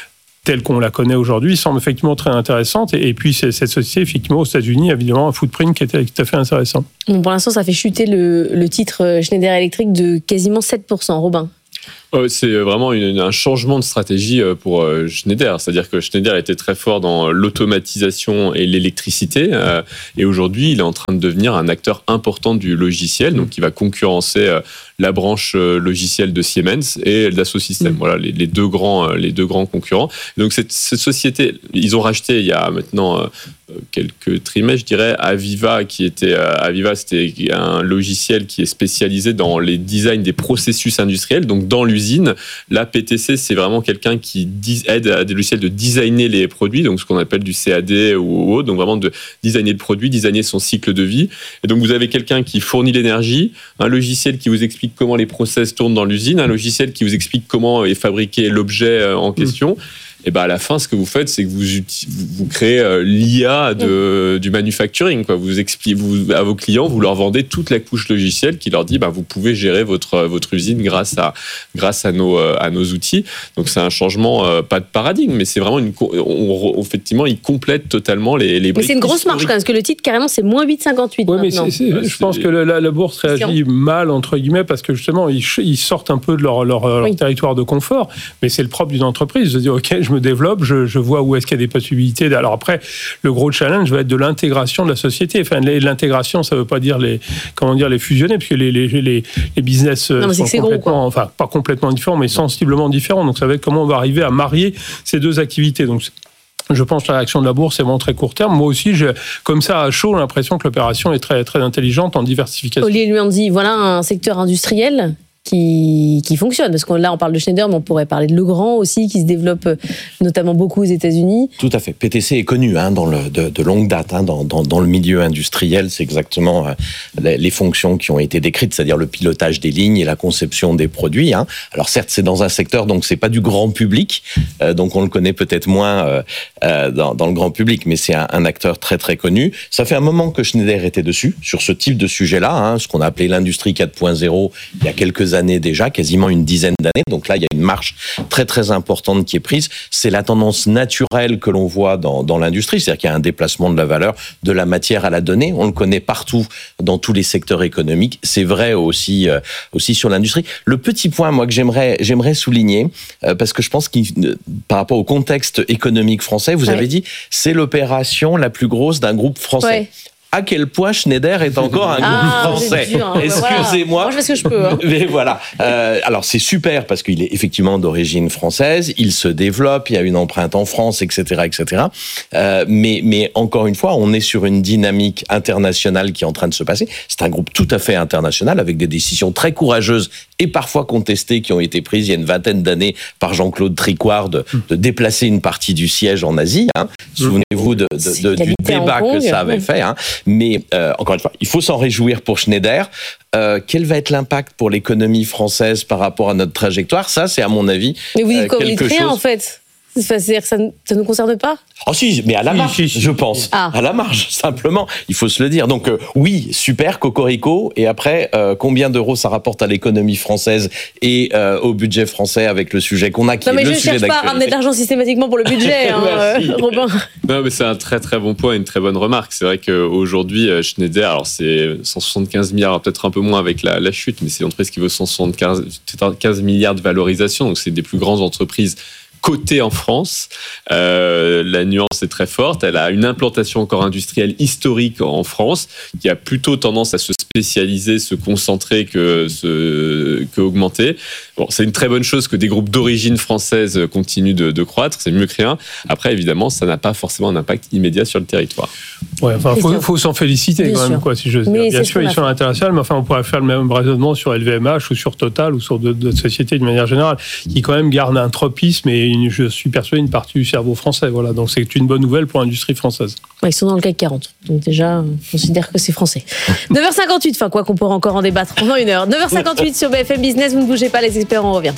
I: telle qu'on la connaît aujourd'hui semble effectivement très intéressante. Et, et puis, c'est, cette société, effectivement, aux États-Unis, évidemment, un footprint qui était tout à fait intéressant.
F: Bon, pour l'instant, ça fait chuter le, le titre Schneider Electric de quasiment sept pour cent. Robin?
H: C'est vraiment une, un changement de stratégie pour Schneider. C'est-à-dire que Schneider était très fort dans l'automatisation et l'électricité. Et aujourd'hui, il est en train de devenir un acteur important du logiciel. Donc, il va concurrencer la branche logicielle de Siemens et Dassault Systèmes. Mmh. Voilà, les, les, deux grands, les deux grands concurrents. Donc, cette, cette société, ils ont racheté il y a maintenant quelques trimestres, je dirais, Aviva, qui était, Aviva, c'était un logiciel qui est spécialisé dans les designs des processus industriels. Donc, dans l'usine, la P T C, c'est vraiment quelqu'un qui aide à des logiciels de designer les produits, donc ce qu'on appelle du C A D ou autre, donc vraiment de designer le produit, designer son cycle de vie. Et donc, vous avez quelqu'un qui fournit l'énergie, un logiciel qui vous explique comment les process tournent dans l'usine, un logiciel qui vous explique comment est fabriqué l'objet en question. Mmh. Et ben à la fin, ce que vous faites, c'est que vous, vous créez l'I A de, du manufacturing. Quoi. Vous expliquez vous, à vos clients, vous leur vendez toute la couche logicielle qui leur dit ben, vous pouvez gérer votre, votre usine grâce à, grâce à, nos, à nos outils. Donc c'est un changement, euh, pas de paradigme, mais c'est vraiment une. On, on, effectivement, il complète totalement les, les briques.
F: Mais c'est une grosse
H: historiques.
F: marche quand même, parce que le titre, carrément, c'est moins huit virgule cinquante-huit.
I: Oui, mais c'est, c'est,
H: ouais,
I: je
H: c'est...
I: pense que la, la bourse réagit mal, entre guillemets, parce que justement, ils, ils sortent un peu de leur, leur, leur oui. territoire de confort. Mais c'est le propre d'une entreprise de dire ok, je me développe, je, je je vois où est-ce qu'il y a des possibilités. Alors après, le gros challenge va être de l'intégration de la société. Enfin, l'intégration, ça ne veut pas dire les, comment dire, les fusionner, puisque les, les, les, les business non, sont complètement, gros, enfin, pas complètement différents, mais sensiblement différents. Donc, ça va être comment on va arriver à marier ces deux activités. Donc, je pense que la réaction de la bourse est vraiment très court terme. Moi aussi, j'ai, comme ça, à chaud, l'impression que l'opération est très, très intelligente en diversification.
F: Olivier Luandi, voilà un secteur industriel Qui, qui fonctionne. Parce que là, on parle de Schneider, mais on pourrait parler de Legrand aussi, qui se développe notamment beaucoup aux États-Unis.
J: Tout à fait. P T C est connu hein, dans le, de, de longue date hein, dans, dans, dans le milieu industriel. C'est exactement euh, les, les fonctions qui ont été décrites, c'est-à-dire le pilotage des lignes et la conception des produits. Hein. Alors certes, c'est dans un secteur, donc c'est pas du grand public, euh, donc on le connaît peut-être moins euh, euh, dans, dans le grand public, mais c'est un, un acteur très très connu. Ça fait un moment que Schneider était dessus, sur ce type de sujet-là, hein, ce qu'on a appelé l'industrie quatre point zéro il y a quelques années. années déjà, quasiment une dizaine d'années. Donc là, il y a une marche très très importante qui est prise. C'est la tendance naturelle que l'on voit dans, dans l'industrie, c'est-à-dire qu'il y a un déplacement de la valeur de la matière à la donnée. On le connaît partout dans tous les secteurs économiques. C'est vrai aussi euh, aussi sur l'industrie. Le petit point, moi, que j'aimerais j'aimerais souligner, euh, parce que je pense qu'il, euh, par rapport au contexte économique français, vous ouais. avez dit, c'est l'opération la plus grosse d'un groupe français. Ouais. À quel point Schneider est encore un groupe ah, français. Dur, hein. Excusez-moi.
F: Moi, je fais ce que je peux. Hein.
J: Mais voilà. Euh, alors, c'est super parce qu'il est effectivement d'origine française. Il se développe. Il y a une empreinte en France, et cetera, et cetera. Euh, mais, mais encore une fois, on est sur une dynamique internationale qui est en train de se passer. C'est un groupe tout à fait international avec des décisions très courageuses et parfois contestées qui ont été prises il y a une vingtaine d'années par Jean-Claude Tricouard de, de déplacer une partie du siège en Asie. Hein. Souvenez-vous de, de, de, du débat que ça avait fait. Hein. Mais euh, encore une fois, il faut s'en réjouir pour Schneider. Euh, quel va être l'impact pour l'économie française par rapport à notre trajectoire ? Ça, c'est à mon avis
F: Mais oui,
J: euh,
F: comme
J: quelque
F: il
J: chose.
F: Rien, en fait. C'est-à-dire que ça ne nous concerne pas ?
J: Oh si, mais à la marge, si, si, si. je pense. Ah. À la marge, simplement. Il faut se le dire. Donc euh, oui, super, cocorico. Et après, euh, combien d'euros ça rapporte à l'économie française et euh, au budget français avec le sujet qu'on a qui
F: non,
J: est le
F: sujet d'actualité. Non mais je ne cherche pas à ramener de l'argent systématiquement pour le budget, hein, euh, Robin.
H: Non mais c'est un très très bon point et une très bonne remarque. C'est vrai qu'aujourd'hui, Schneider, alors c'est cent soixante-quinze milliards, peut-être un peu moins avec la, la chute, mais c'est une entreprise qui vaut cent soixante-quinze milliards de valorisation. Donc c'est des plus grandes entreprises cotée en France. Euh, la nuance est très forte. Elle a une implantation encore industrielle historique en France qui a plutôt tendance à se spécialiser, se concentrer que, se, que augmenter. Bon, c'est une très bonne chose que des groupes d'origine française continuent de, de croître. C'est mieux que rien. Après, évidemment, ça n'a pas forcément un impact immédiat sur le territoire.
I: Ouais, enfin, faut, faut s'en féliciter
F: bien
I: quand
F: sûr.
I: même, quoi, si j'ose dire. Bien sûr, ils sont internationaux, mais enfin, on pourrait faire le même raisonnement sur L V M H ou sur Total ou sur d'autres sociétés de manière générale, qui quand même gardent un tropisme et une, je suis persuadé une partie du cerveau français. Voilà, donc c'est une bonne nouvelle pour l'industrie française.
F: Ouais, ils sont dans le C A C quarante, donc déjà, on considère que c'est français. neuf heures cinquante-huit, enfin quoi qu'on pourra encore en débattre pendant une heure. neuf heures cinquante-huit sur B F M Business, vous ne bougez pas, les experts, on revient.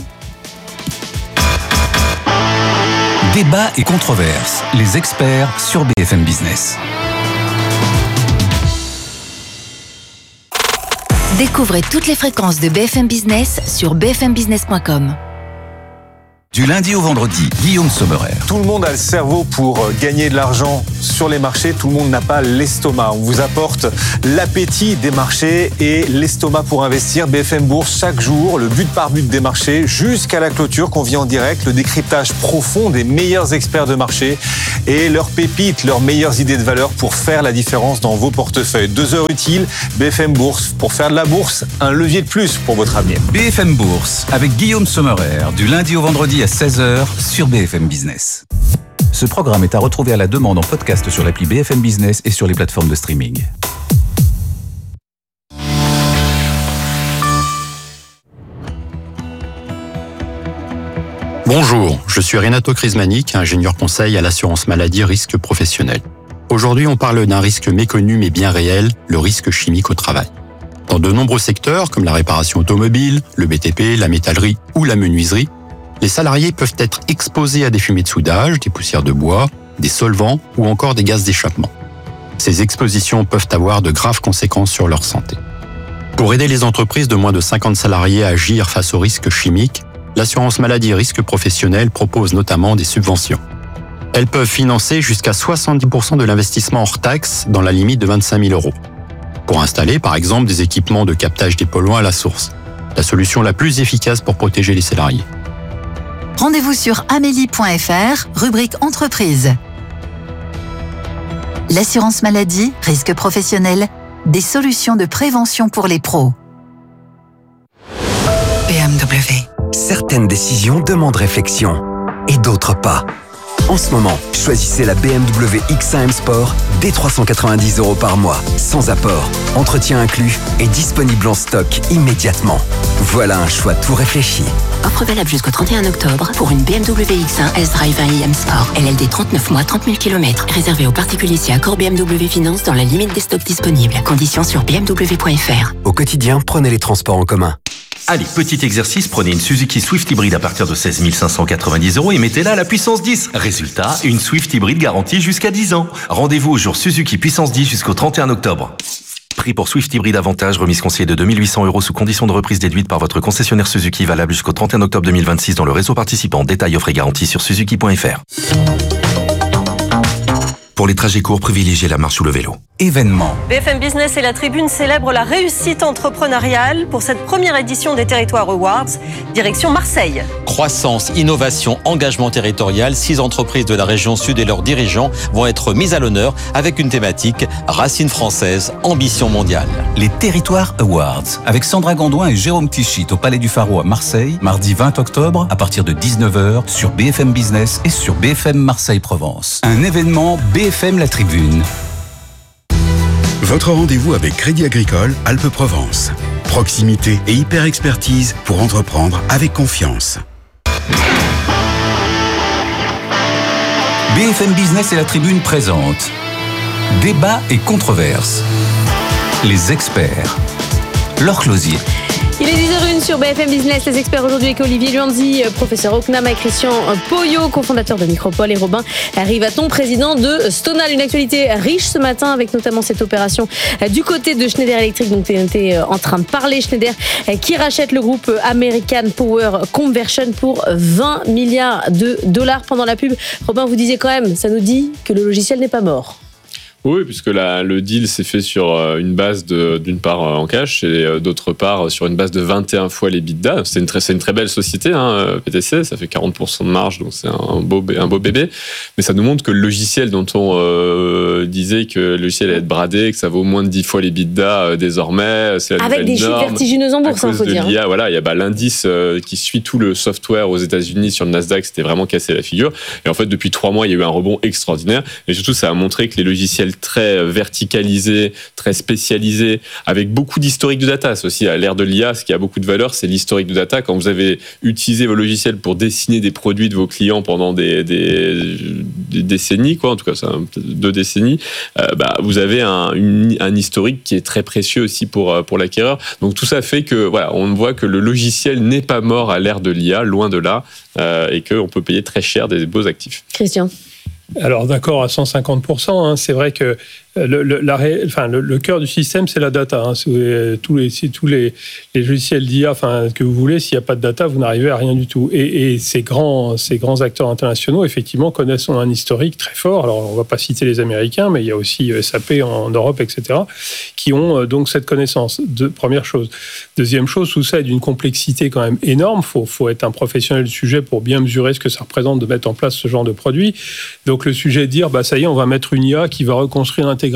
E: Débat et controverses, les experts sur B F M Business.
K: Découvrez toutes les fréquences de B F M Business sur b f m business point com.
E: Du lundi au vendredi, Guillaume Sommerer.
K: Tout le monde a le cerveau pour gagner de l'argent sur les marchés. Tout le monde n'a pas l'estomac. On vous apporte l'appétit des marchés et l'estomac pour investir. B F M Bourse, chaque jour, le but par but des marchés jusqu'à la clôture qu'on vit en direct. Le décryptage profond des meilleurs experts de marché et leurs pépites, leurs meilleures idées de valeur pour faire la différence dans vos portefeuilles. Deux heures utiles, B F M Bourse. Pour faire de la bourse, un levier de plus pour votre avenir.
E: B F M Bourse avec Guillaume Sommerer. Du lundi au vendredi à seize heures sur B F M Business. Ce programme est à retrouver à la demande en podcast sur l'appli B F M Business et sur les plateformes de streaming.
L: Bonjour, je suis Renato Crismanic, ingénieur conseil à l'assurance maladie risque professionnel. Aujourd'hui, on parle d'un risque méconnu mais bien réel, le risque chimique au travail. Dans de nombreux secteurs, comme la réparation automobile, le B T P, la métallerie ou la menuiserie, les salariés peuvent être exposés à des fumées de soudage, des poussières de bois, des solvants ou encore des gaz d'échappement. Ces expositions peuvent avoir de graves conséquences sur leur santé. Pour aider les entreprises de moins de cinquante salariés à agir face aux risques chimiques, l'assurance maladie risque professionnel propose notamment des subventions. Elles peuvent financer jusqu'à soixante-dix pour cent de l'investissement hors taxe dans la limite de vingt-cinq mille euros. Pour installer, par exemple, des équipements de captage des polluants à la source. La solution la plus efficace pour protéger les salariés.
M: Rendez-vous sur amélie point f r, rubrique entreprise. L'assurance maladie, risque professionnel, des solutions de prévention pour les pros.
N: B M W. Certaines décisions demandent réflexion et d'autres pas. En ce moment, choisissez la B M W X un M Sport dès trois cent quatre-vingt-dix euros par mois, sans apport, entretien inclus et disponible en stock immédiatement. Voilà un choix tout réfléchi.
O: Offre valable jusqu'au trente et un octobre pour une B M W X un S-Drive un i M Sport. L L D trente-neuf mois, trente mille kilomètres. Réservé aux particuliers si accord B M W Finance dans la limite des stocks disponibles. Conditions sur b m w point f r.
N: Au quotidien, prenez les transports en commun.
C: Allez, petit exercice, prenez une Suzuki Swift hybride à partir de seize mille cinq cent quatre-vingt-dix euros et mettez-la à la puissance dix. Résultat, une Swift hybride garantie jusqu'à dix ans. Rendez-vous au jour Suzuki puissance dix jusqu'au trente et un octobre. Prix pour Swift hybride avantage, remise conseillée de deux mille huit cents euros sous condition de reprise déduite par votre concessionnaire Suzuki, valable jusqu'au trente et un octobre deux mille vingt-six dans le réseau participant. Détails offre et garantie sur suzuki point f r. Pour les trajets courts, privilégiez la marche ou le vélo.
E: Événement.
P: B F M Business et la Tribune célèbrent la réussite entrepreneuriale pour cette première édition des Territoires Awards. Direction Marseille.
Q: Croissance, innovation, engagement territorial, six entreprises de la région sud et leurs dirigeants vont être mis à l'honneur avec une thématique racines françaises, ambition mondiale.
E: Les Territoires Awards avec Sandra Gondouin et Jérôme Tichit au Palais du Pharo à Marseille, mardi vingt octobre à partir de dix-neuf heures sur B F M Business et sur B F M Marseille-Provence. Un événement B F M La Tribune.
R: Votre rendez-vous avec Crédit Agricole Alpes-Provence. Proximité et hyper-expertise pour entreprendre avec confiance.
E: B F M Business et la Tribune présente Débat et controverses. Les experts. Laure Closier.
F: Il est dix heures une sur B F M Business. Les experts aujourd'hui avec Olivier Luanzi, professeur Oknama et Christian Poyot, cofondateur de Micropole, et Robin Rivaton, président de Stonal. Une actualité riche ce matin avec notamment cette opération du côté de Schneider Electric dont on était en train de parler. Schneider qui rachète le groupe American Power Conversion pour vingt milliards de dollars. Pendant la pub, Robin, vous disiez quand même, ça nous dit que le logiciel n'est pas mort.
H: Oui, puisque la, le deal s'est fait sur une base de, d'une part en cash et d'autre part sur une base de vingt et un fois les l'EBITDA. C'est une très, c'est une très belle société, hein, P T C, ça fait quarante pour cent de marge, donc c'est un beau, un beau bébé. Mais ça nous montre que le logiciel dont on euh, disait que le logiciel allait être bradé, que ça vaut moins de dix fois les l'EBITDA euh, désormais, c'est la
F: avec des chiffres vertigineux en bourse,
H: il faut
F: dire.
H: L'I A, voilà, il y a bah, l'indice euh, qui suit tout le software aux États-Unis sur le Nasdaq, c'était vraiment cassé la figure. Et en fait, depuis trois mois, il y a eu un rebond extraordinaire. Et surtout, ça a montré que les logiciels très verticalisé, très spécialisé, avec beaucoup d'historique de data. C'est aussi à l'ère de l'I A, ce qui a beaucoup de valeur, c'est l'historique de data. Quand vous avez utilisé vos logiciels pour dessiner des produits de vos clients pendant des, des, des décennies, quoi, en tout cas, ça, deux décennies, euh, bah, vous avez un, une, un historique qui est très précieux aussi pour, pour l'acquéreur. Donc tout ça fait que, voilà, on voit que le logiciel n'est pas mort à l'ère de l'I A, loin de là, euh, et qu'on peut payer très cher des beaux actifs.
F: Christian.
I: Alors d'accord à cent cinquante pour cent, hein, c'est vrai que le, le, la ré, enfin, le, le cœur du système, c'est la data. Hein. Si vous, tous les, si tous les, les logiciels d'I A enfin, que vous voulez, s'il n'y a pas de data, vous n'arrivez à rien du tout. Et, et ces, grands, ces grands acteurs internationaux, effectivement, connaissent un historique très fort. Alors, on ne va pas citer les Américains, mais il y a aussi S A P en, en Europe, et cetera, qui ont euh, donc cette connaissance. De, première chose. Deuxième chose, tout ça est d'une complexité quand même énorme. Il faut, faut être un professionnel du sujet pour bien mesurer ce que ça représente de mettre en place ce genre de produit. Donc, le sujet est de dire, bah, ça y est, on va mettre une I A qui va reconstruire l'intégralité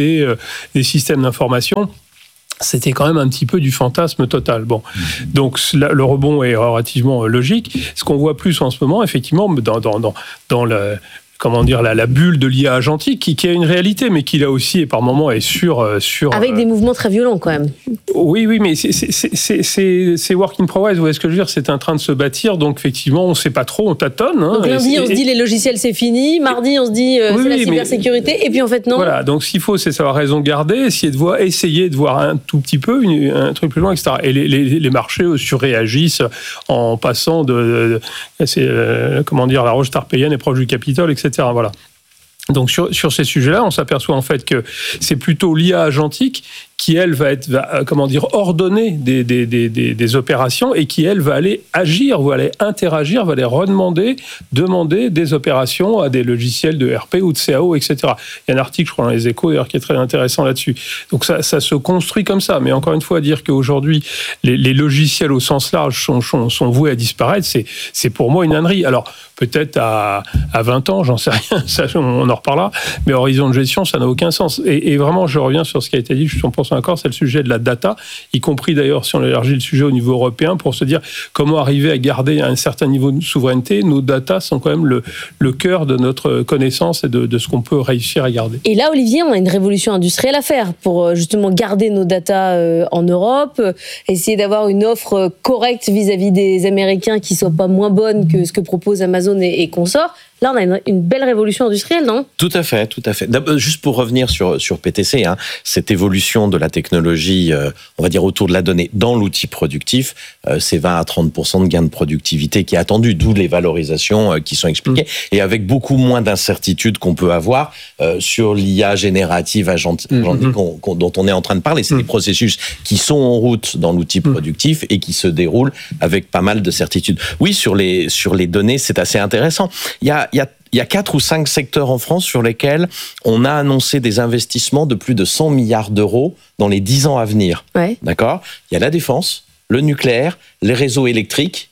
I: des systèmes d'information. C'était quand même un petit peu du fantasme total. Bon, donc le rebond est relativement logique. Ce qu'on voit plus en ce moment, effectivement, dans, dans, dans, dans le... comment dire, la, la bulle de l'I A agentique, qui, qui a une réalité, mais qui là aussi, et par moments, est sur... sur
F: Avec euh... des mouvements très violents, quand même.
I: Oui, oui, mais c'est, c'est, c'est, c'est, c'est work in progress, vous voyez ce que je veux dire, c'est en train de se bâtir, donc effectivement, on ne sait pas trop, on tâtonne. Hein,
F: donc lundi, on se dit les logiciels, c'est fini, mardi, on se dit euh, oui, c'est la cybersécurité, mais, et puis en fait, non.
I: Voilà, donc ce qu'il faut, c'est savoir raison garder, essayer de voir, essayer de voir un tout petit peu, une, un truc plus loin, et cetera. Et les, les, les marchés surréagissent en passant de... de c'est, euh, comment dire, la roche tarpéienne est proche du Capitole, et cetera. Voilà. Donc sur, sur ces sujets-là, on s'aperçoit en fait que c'est plutôt l'I A agentique qui, elle, va être, va, comment dire, ordonner des, des, des, des, des opérations et qui, elle, va aller agir, va aller interagir, va aller redemander, demander des opérations à des logiciels de R P ou de C A O, et cetera. Il y a un article, je crois, dans les Échos, d'ailleurs, qui est très intéressant là-dessus. Donc ça, ça se construit comme ça. Mais encore une fois, dire qu'aujourd'hui, les, les logiciels au sens large sont, sont, sont voués à disparaître, c'est, c'est pour moi une ânerie. Alors, peut-être à, à vingt ans, j'en sais rien, ça, on en reparlera, mais horizon de gestion, ça n'a aucun sens. Et, et vraiment, je reviens sur ce qui a été dit, je suis cent pour cent d'accord, c'est le sujet de la data, y compris d'ailleurs si on élargit le sujet au niveau européen, pour se dire comment arriver à garder un certain niveau de souveraineté. Nos data sont quand même le, le cœur de notre connaissance et de, de ce qu'on peut réussir à garder.
F: Et là, Olivier, on a une révolution industrielle à faire pour justement garder nos data en Europe, essayer d'avoir une offre correcte vis-à-vis des Américains qui ne soit pas moins bonne que ce que propose Amazon et, et consorts. Là, on a une, une belle révolution industrielle, non ?
J: Tout à fait, tout à fait. D'abord, juste pour revenir sur, sur P T C, hein, cette évolution de la technologie, euh, on va dire autour de la donnée, dans l'outil productif, euh, c'est vingt à trente pour cent de gain de productivité qui est attendu, d'où les valorisations euh, qui sont expliquées, mmh. et avec beaucoup moins d'incertitudes qu'on peut avoir euh, sur l'I A générative agentique mmh. qu'on, qu'on, dont on est en train de parler. C'est mmh. des processus qui sont en route dans l'outil productif mmh. et qui se déroulent avec pas mal de certitudes. Oui, sur les, sur les données, c'est assez intéressant. Il y a Il y a, il y a quatre ou cinq secteurs en France sur lesquels on a annoncé des investissements de plus de cent milliards d'euros dans les dix ans à venir.
F: Ouais.
J: D'accord ? Il y a la défense, le nucléaire, les réseaux électriques,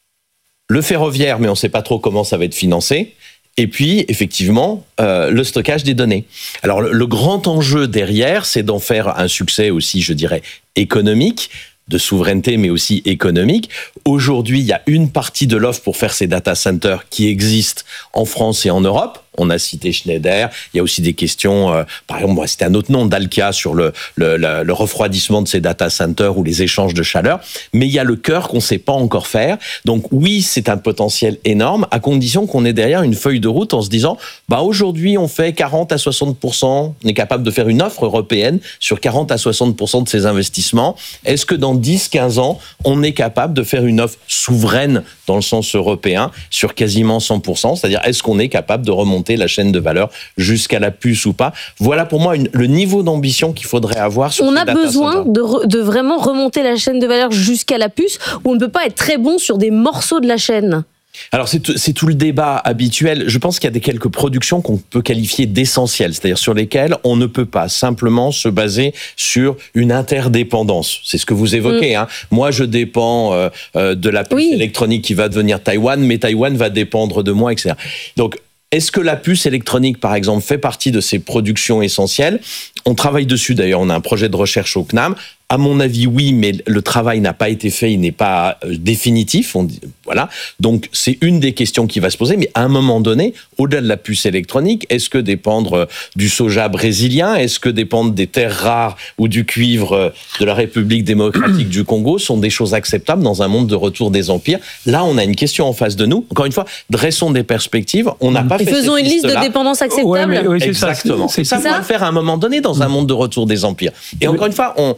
J: le ferroviaire, mais on ne sait pas trop comment ça va être financé. Et puis, effectivement, euh, le stockage des données. Alors, le, le grand enjeu derrière, c'est d'en faire un succès aussi, je dirais, économique, de souveraineté, mais aussi économique. Aujourd'hui, il y a une partie de l'offre pour faire ces data centers qui existe en France et en Europe. On a cité Schneider. Il y a aussi des questions, euh, par exemple, c'était un autre nom, Dalkia, sur le, le, le, le refroidissement de ces data centers ou les échanges de chaleur. Mais il y a le cœur qu'on ne sait pas encore faire. Donc oui, c'est un potentiel énorme, à condition qu'on ait derrière une feuille de route en se disant, bah aujourd'hui, on fait quarante à soixante pour cent, on est capable de faire une offre européenne sur quarante à soixante pour cent de ces investissements. Est-ce que dans dix à quinze ans, on est capable de faire une offre souveraine dans le sens européen sur quasiment cent pour cent? C'est-à-dire, est-ce qu'on est capable de remonter la chaîne de valeur jusqu'à la puce ou pas? Voilà pour moi une, le niveau d'ambition qu'il faudrait avoir sur
F: on
J: ces
F: a
J: data
F: besoin de, re, de vraiment remonter la chaîne de valeur jusqu'à la puce, ou on ne peut pas être très bon sur des morceaux de la chaîne?
J: Alors c'est tout, c'est tout le débat habituel. Je pense qu'il y a des quelques productions qu'on peut qualifier d'essentielles, c'est-à-dire sur lesquelles on ne peut pas simplement se baser sur une interdépendance. C'est ce que vous évoquez. Mmh. Hein. Moi, je dépends euh, euh, de la puce oui. électronique qui va devenir Taïwan, mais Taïwan va dépendre de moi, et cetera. Donc, est-ce que la puce électronique, par exemple, fait partie de ces productions essentielles ? On travaille dessus, d'ailleurs. On a un projet de recherche au C N A M. À mon avis, oui, mais le travail n'a pas été fait, il n'est pas définitif. On dit, voilà. Donc, c'est une des questions qui va se poser. Mais à un moment donné, au-delà de la puce électronique, est-ce que dépendre du soja brésilien, est-ce que dépendre des terres rares ou du cuivre de la République démocratique du Congo sont des choses acceptables dans un monde de retour des empires? Là, on a une question en face de nous. Encore une fois, dressons des perspectives. On n'a pas
F: Et
J: fait
F: faisons
J: cette
F: une liste
J: liste-là.
F: de dépendances acceptables.
I: Ouais, mais, oui, c'est
J: Exactement.
I: Ça, c'est,
J: c'est ça,
I: c'est
J: ça, faut le faire à un moment donné dans un monde de retour des empires. Et encore une fois, on, on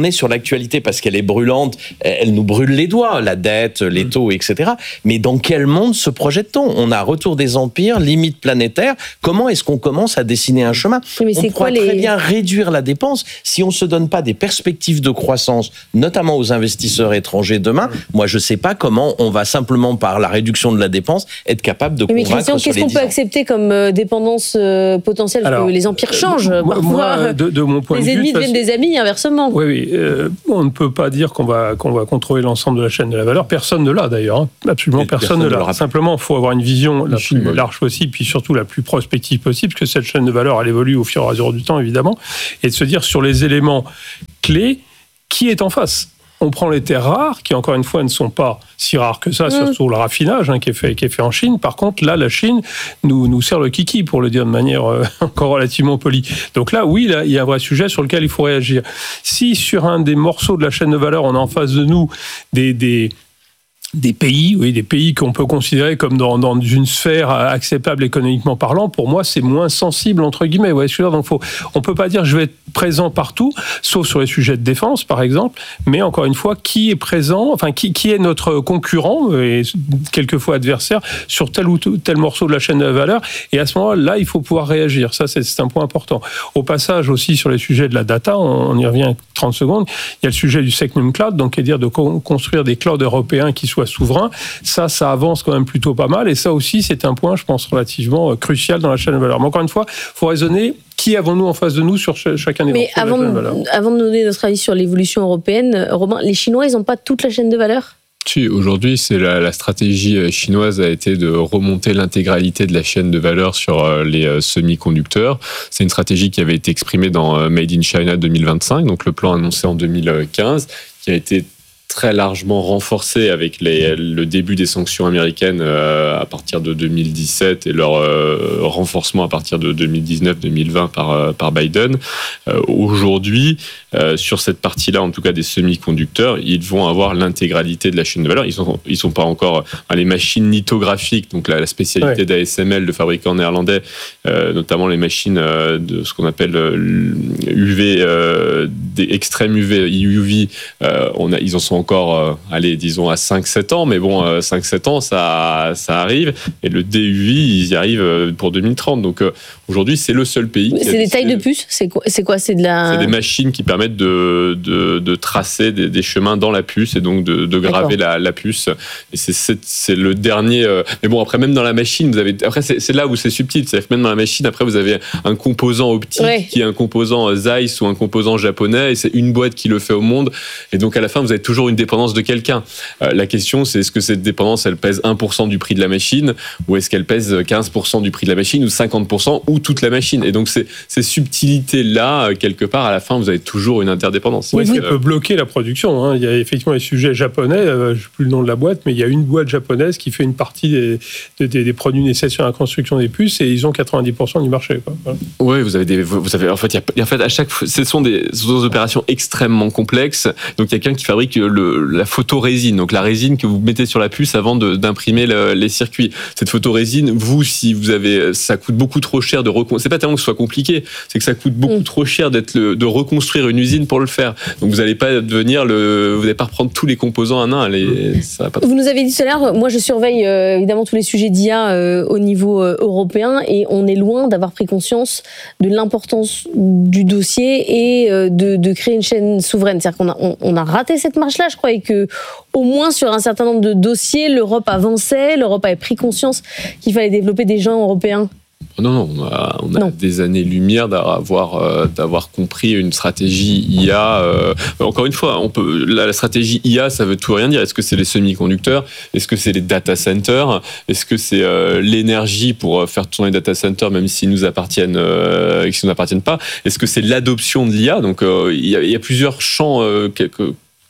J: met sur l'actualité parce qu'elle est brûlante, elle nous brûle les doigts, la dette, les taux, et cetera. Mais dans quel monde se projette-t-on ? On a retour des empires, limite planétaire. Comment est-ce qu'on commence à dessiner un chemin ?
F: Mais c'est
J: on pourra
F: quoi
J: très
F: les...
J: bien réduire la dépense si on se donne pas des perspectives de croissance, notamment aux investisseurs étrangers demain. Moi, je sais pas comment on va simplement par la réduction de la dépense être capable de
F: mais
J: convaincre
F: Christian,
J: sur
F: qu'est-ce
J: les
F: qu'on
J: dix
F: peut
J: ans.
F: accepter comme euh, dépendance euh, potentielle ? Parce
I: Alors,
F: que les empires changent.
I: Moi,
F: Parfois,
I: moi, de, de mon point
F: les
I: de vue,
F: ennemis
I: de
F: deviennent
I: façon...
F: des amis, inversement.
I: Oui, oui. Euh, on ne peut pas dire qu'on va, qu'on va contrôler l'ensemble de la chaîne de la valeur. Personne ne l'a d'ailleurs. Hein. Absolument personne, personne ne l'a. Simplement, il faut avoir une vision la plus oui. large possible, puis surtout la plus prospective possible, parce que cette chaîne de valeur, elle évolue au fur et à mesure du temps, évidemment, et de se dire sur les éléments clés, qui est en face ? On prend les terres rares, qui encore une fois ne sont pas si rares que ça, mmh. surtout le raffinage hein, qui, est fait, qui est fait en Chine. Par contre, là, la Chine nous, nous sert le kiki, pour le dire de manière euh, encore relativement polie. Donc là, oui, là, il y a un vrai sujet sur lequel il faut réagir. Si sur un des morceaux de la chaîne de valeur, on a en face de nous des... des Des pays, oui, des pays qu'on peut considérer comme dans, dans une sphère acceptable économiquement parlant, pour moi, c'est moins sensible, entre guillemets. Ouais, donc faut, on ne peut pas dire je vais être présent partout, sauf sur les sujets de défense, par exemple, mais encore une fois, qui est présent, enfin, qui, qui est notre concurrent, et quelquefois adversaire, sur tel ou tel morceau de la chaîne de la valeur, et à ce moment-là, il faut pouvoir réagir. Ça, c'est, c'est un point important. Au passage, aussi, sur les sujets de la data, on, on y revient trente secondes, il y a le sujet du Secnum Cloud, donc, c'est-à-dire de co- construire des clouds européens qui soient souverain, ça, ça avance quand même plutôt pas mal, et ça aussi, c'est un point, je pense, relativement crucial dans la chaîne de valeur. Mais encore une fois, il faut raisonner, qui avons-nous en face de nous sur ch- chacun des morceaux de la chaîne de valeur.
F: Mais avant de donner notre avis sur l'évolution européenne, Romain, les Chinois, ils n'ont pas toute la chaîne de valeur ?
H: Si, aujourd'hui, c'est la, la stratégie chinoise a été de remonter l'intégralité de la chaîne de valeur sur les semi-conducteurs. C'est une stratégie qui avait été exprimée dans Made in China deux mille vingt-cinq, donc le plan annoncé en deux mille quinze, qui a été très largement renforcé avec les, le début des sanctions américaines euh, à partir de deux mille dix-sept et leur euh, renforcement à partir de deux mille dix-neuf deux mille vingt par, euh, par Biden. Euh, aujourd'hui, euh, sur cette partie-là, en tout cas des semi-conducteurs, ils vont avoir l'intégralité de la chaîne de valeur. Ils sont, ils sont pas encore euh, les machines lithographiques, donc la, la spécialité ouais. d'A S M L, de fabricants néerlandais, euh, notamment les machines euh, de ce qu'on appelle euh, U V, euh, des extrêmes U V, U V, euh, on a, ils en sont encore, euh, allez, disons, à cinq sept ans, mais bon, euh, cinq sept ans, ça, ça arrive. Et le D U V, ils y arrivent pour deux mille trente. Donc euh, aujourd'hui, c'est le seul pays. Qui
F: c'est des tailles de puces ? C'est quoi, c'est quoi ? C'est de la...
H: C'est des machines qui permettent de, de, de tracer des, des chemins dans la puce et donc de, de graver la, la puce. Et c'est, c'est, c'est le dernier. Euh... Mais bon, après, même dans la machine, vous avez. Après, c'est, c'est là où c'est subtil. C'est-à-dire que même dans la machine, après, vous avez un composant optique ouais. qui est un composant Zeiss ou un composant japonais, et c'est une boîte qui le fait au monde. Et donc, à la fin, vous avez toujours une dépendance de quelqu'un. Euh, la question, c'est est-ce que cette dépendance, elle pèse un pour cent du prix de la machine, ou est-ce qu'elle pèse quinze pour cent du prix de la machine, ou cinquante pour cent, ou toute la machine. Et donc, c'est, ces subtilités-là, quelque part, à la fin, vous avez toujours une interdépendance.
I: Oui, ça euh... peut bloquer la production. Hein. Il y a effectivement les sujets japonais, euh, je ne sais plus le nom de la boîte, mais il y a une boîte japonaise qui fait une partie des, des, des produits nécessaires à la construction des puces, et ils ont quatre-vingt-dix pour cent du marché. Quoi. Voilà.
H: Oui, vous avez des, vous avez, en fait, il y a, en fait, à chaque, ce sont des, ce sont des opérations extrêmement complexes. Donc, il y a quelqu'un qui fabrique le, la photorésine, donc la résine que vous mettez sur la puce avant de, d'imprimer le, les circuits. Cette photorésine, vous, si vous avez, ça coûte beaucoup trop cher de reconstruire. C'est pas tellement que ce soit compliqué, c'est que ça coûte beaucoup mmh. trop cher d'être le, de reconstruire une usine pour le faire. Donc, vous n'allez pas devenir le, vous n'allez pas reprendre tous les composants un à un. Les, ça va pas.
F: Vous nous avez dit tout à l'heure, moi je surveille euh, évidemment tous les sujets d'I A euh, au niveau euh, européen, et on est loin d'avoir pris conscience de l'importance du dossier et euh, de, de créer une chaîne souveraine. C'est-à-dire qu'on a, on, on a raté cette marche-là, je crois, et que au moins sur un certain nombre de dossiers, l'Europe avançait, l'Europe avait pris conscience qu'il fallait développer des gens européens.
H: Non, non, on a, on a non. des années-lumière d'avoir, euh, d'avoir compris une stratégie I A. Euh, encore une fois, on peut, la, la stratégie I A, ça veut tout rien dire. Est-ce que c'est les semi-conducteurs ? Est-ce que c'est les data centers ? Est-ce que c'est euh, l'énergie pour faire tourner les data centers, même s'ils nous appartiennent, euh, s'ils nous appartiennent pas ? Est-ce que c'est l'adoption de l'I A ? Donc, euh, il y a, il y a plusieurs champs euh, quelques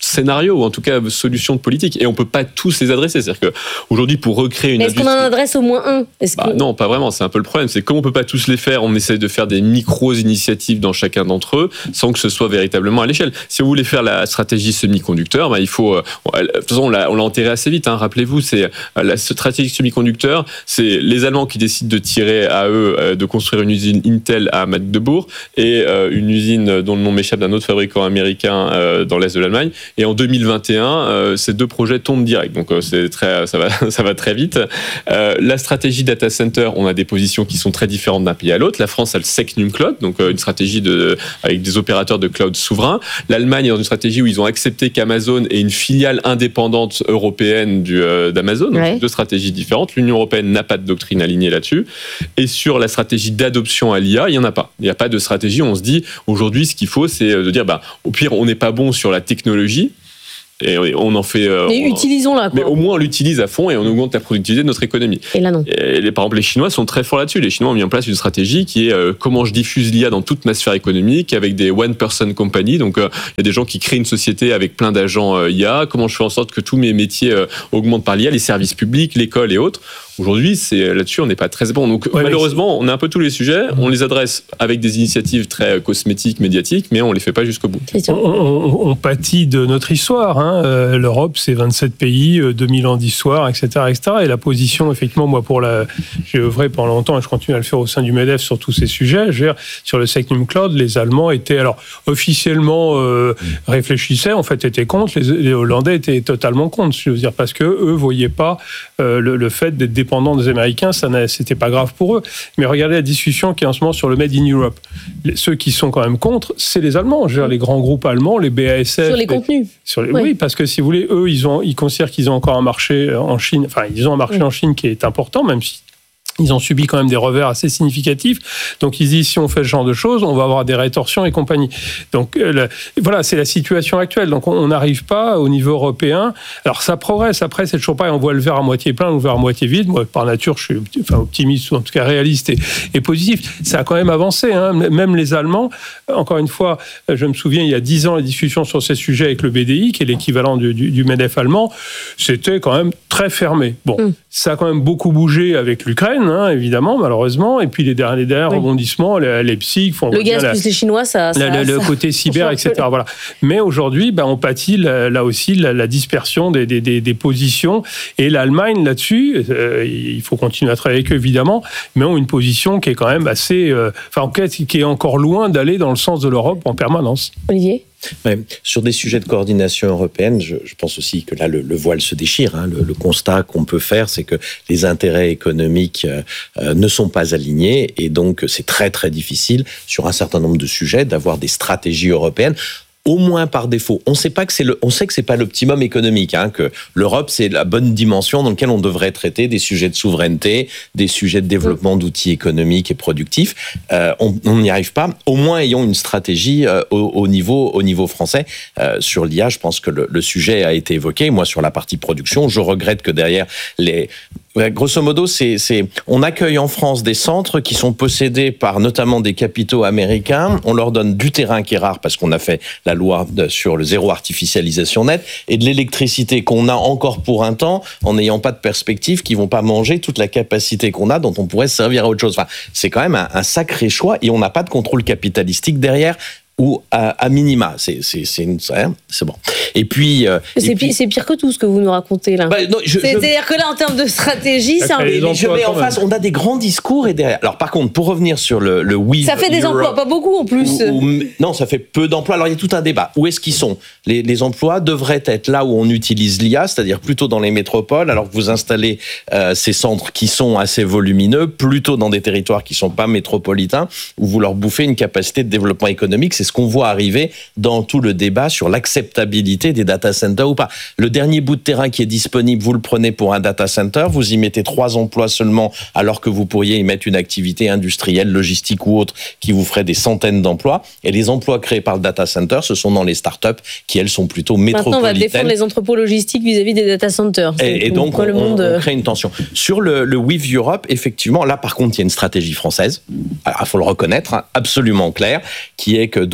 H: scénarios ou en tout cas solutions de politique. Et on peut pas tous les adresser. C'est-à-dire qu'aujourd'hui, pour recréer une
F: Mais est-ce
H: industrie...
F: qu'on en adresse au moins un est-ce
H: bah,
F: que...
H: Non, pas vraiment. C'est un peu le problème. C'est comme on peut pas tous les faire, on essaie de faire des micro-initiatives dans chacun d'entre eux sans que ce soit véritablement à l'échelle. Si vous voulez faire la stratégie semi-conducteur, bah, il faut... Euh, de toute façon, on l'a, on l'a enterré assez vite. Hein, rappelez-vous, c'est euh, la stratégie semi-conducteur, c'est les Allemands qui décident de tirer à eux, euh, de construire une usine Intel à Magdebourg et euh, une usine dont le nom m'échappe d'un autre fabricant américain euh, dans l'est de l'Allemagne. Et en deux mille vingt et un, euh, ces deux projets tombent direct. Donc euh, c'est très, ça va, ça va très vite. Euh, la stratégie data center, on a des positions qui sont très différentes d'un pays à l'autre. La France a le Secnum Cloud, donc euh, une stratégie de, avec des opérateurs de cloud souverains. L'Allemagne est dans une stratégie où ils ont accepté qu'Amazon ait une filiale indépendante européenne du, euh, d'Amazon. Donc ouais. Deux stratégies différentes. L'Union européenne n'a pas de doctrine alignée là-dessus. Et sur la stratégie d'adoption à l'I A, il n'y en a pas. Il n'y a pas de stratégie où on se dit, aujourd'hui, ce qu'il faut, c'est de dire, bah, au pire, on n'est pas bon sur la technologie, et on en fait. Euh,
F: mais utilisons-la, quoi.
H: Mais au moins, on l'utilise à fond et on augmente la productivité de notre économie.
F: Et là, non.
H: Et les, par exemple, les Chinois sont très forts là-dessus. Les Chinois ont mis en place une stratégie qui est euh, comment je diffuse l'I A dans toute ma sphère économique avec des one-person company. Donc, il euh, y a des gens qui créent une société avec plein d'agents euh, I A. Comment je fais en sorte que tous mes métiers euh, augmentent par l'I A, les services publics, l'école et autres. Aujourd'hui, c'est, là-dessus, on n'est pas très bon. Donc, ouais, malheureusement, on a un peu tous les sujets. On les adresse avec des initiatives très cosmétiques, médiatiques, mais on ne les fait pas jusqu'au bout.
I: On, on, on pâtit de notre histoire. Hein. Euh, L'Europe, c'est vingt-sept pays, deux mille ans d'histoire, et cetera, et cetera. Et la position, effectivement, moi, pour la, j'ai œuvré pendant longtemps et je continue à le faire au sein du MEDEF sur tous ces sujets. Je veux dire, sur le Secnum Cloud, les Allemands étaient, alors, officiellement euh, réfléchissaient, en fait, étaient contre. Les, les Hollandais étaient totalement contre. Je veux dire, parce que eux voyaient pas euh, le, le fait d'être dépendants des Américains, ça c'était pas grave pour eux. Mais regardez la discussion qui est en ce moment sur le Made in Europe. Les, ceux qui sont quand même contre, c'est les Allemands. Je veux dire, les grands groupes allemands, les B A S F.
F: Sur les, les contenus.
I: Sur les,
F: ouais.
I: Oui, parce que si vous voulez, eux, ils, ont, ils considèrent qu'ils ont encore un marché en Chine. Enfin, ils ont un marché ouais. en Chine qui est important, même si ils ont subi quand même des revers assez significatifs. Donc, ils disent, si on fait ce genre de choses, on va avoir des rétorsions et compagnie. Donc, euh, le, voilà, c'est la situation actuelle. Donc, on n'arrive pas au niveau européen. Alors, ça progresse. Après, c'est toujours pareil. On voit le verre à moitié plein ou le verre à moitié vide. Moi, par nature, je suis enfin, optimiste, ou en tout cas réaliste et, et positif. Ça a quand même avancé. Hein. Même les Allemands, encore une fois, je me souviens, il y a dix ans, les discussions sur ces sujets avec le B D I, qui est l'équivalent du, du, du MEDEF allemand, c'était quand même très fermé. Bon, mm. ça a quand même beaucoup bougé avec l'Ukraine. Hein, évidemment, malheureusement, et puis les derniers, les derniers oui. rebondissements, les, les psy, font
F: le gaz la, plus les Chinois, ça, ça,
I: la, le
F: ça,
I: côté cyber, et cetera. Voilà. Mais aujourd'hui, ben, on pâtit là, là aussi la, la dispersion des, des, des, des positions, et l'Allemagne là-dessus, euh, il faut continuer à travailler avec eux évidemment, mais ont une position qui est quand même assez, euh, enfin en fait, qui est encore loin d'aller dans le sens de l'Europe en permanence.
F: Olivier.
J: Ouais, sur des sujets de coordination européenne, je, je pense aussi que là, le, le voile se déchire. Hein. Le, le constat qu'on peut faire, c'est que les intérêts économiques euh, ne sont pas alignés et donc c'est très, très difficile sur un certain nombre de sujets d'avoir des stratégies européennes. Au moins par défaut. On sait pas que c'est le, on sait que c'est pas l'optimum économique, hein, que l'Europe c'est la bonne dimension dans laquelle on devrait traiter des sujets de souveraineté, des sujets de développement d'outils économiques et productifs. Euh, on n'y arrive pas. Au moins ayons une stratégie euh, au, au niveau, au niveau français euh, sur l'I A. Je pense que le, le sujet a été évoqué. Moi sur la partie production, je regrette que derrière les grosso modo, c'est, c'est, on accueille en France des centres qui sont possédés par notamment des capitaux américains. On leur donne du terrain qui est rare parce qu'on a fait la loi de, sur le zéro artificialisation nette et de l'électricité qu'on a encore pour un temps en n'ayant pas de perspective, qui vont pas manger toute la capacité qu'on a dont on pourrait se servir à autre chose. Enfin, c'est quand même un, un sacré choix et on n'a pas de contrôle capitalistique derrière. Ou à, à minima, c'est c'est c'est, une, c'est bon. Et puis euh,
F: c'est,
J: et puis,
F: pire, c'est pire que tout ce que vous nous racontez là.
J: Bah, non, je,
F: C'est-à-dire je... que là, en termes de stratégie, c'est un.
J: Mais je mets en face, on a des grands discours et derrière. Alors par contre, pour revenir sur le le oui.
F: Ça fait des Europe, emplois, pas beaucoup en plus.
J: Ou, ou, non, ça fait peu d'emplois. Alors il y a tout un débat. Où est-ce qu'ils sont ? Les les emplois devraient être là où on utilise l'I A, c'est-à-dire plutôt dans les métropoles, alors que vous installez euh, ces centres qui sont assez volumineux, plutôt dans des territoires qui sont pas métropolitains, où vous leur bouffez une capacité de développement économique. C'est ce qu'on voit arriver dans tout le débat sur l'acceptabilité des data centers ou pas. Le dernier bout de terrain qui est disponible, vous le prenez pour un data center, vous y mettez trois emplois seulement, alors que vous pourriez y mettre une activité industrielle, logistique ou autre, qui vous ferait des centaines d'emplois. Et les emplois créés par le data center, ce sont dans les startups qui, elles, sont plutôt métropolitaines.
F: Maintenant, on va défendre les entrepôts logistiques vis-à-vis des data centers.
J: Et, et donc, on, le monde... on crée une tension. Sur le, le With Europe, effectivement, là, par contre, il y a une stratégie française. Alors, il faut le reconnaître, hein, absolument claire, qui est que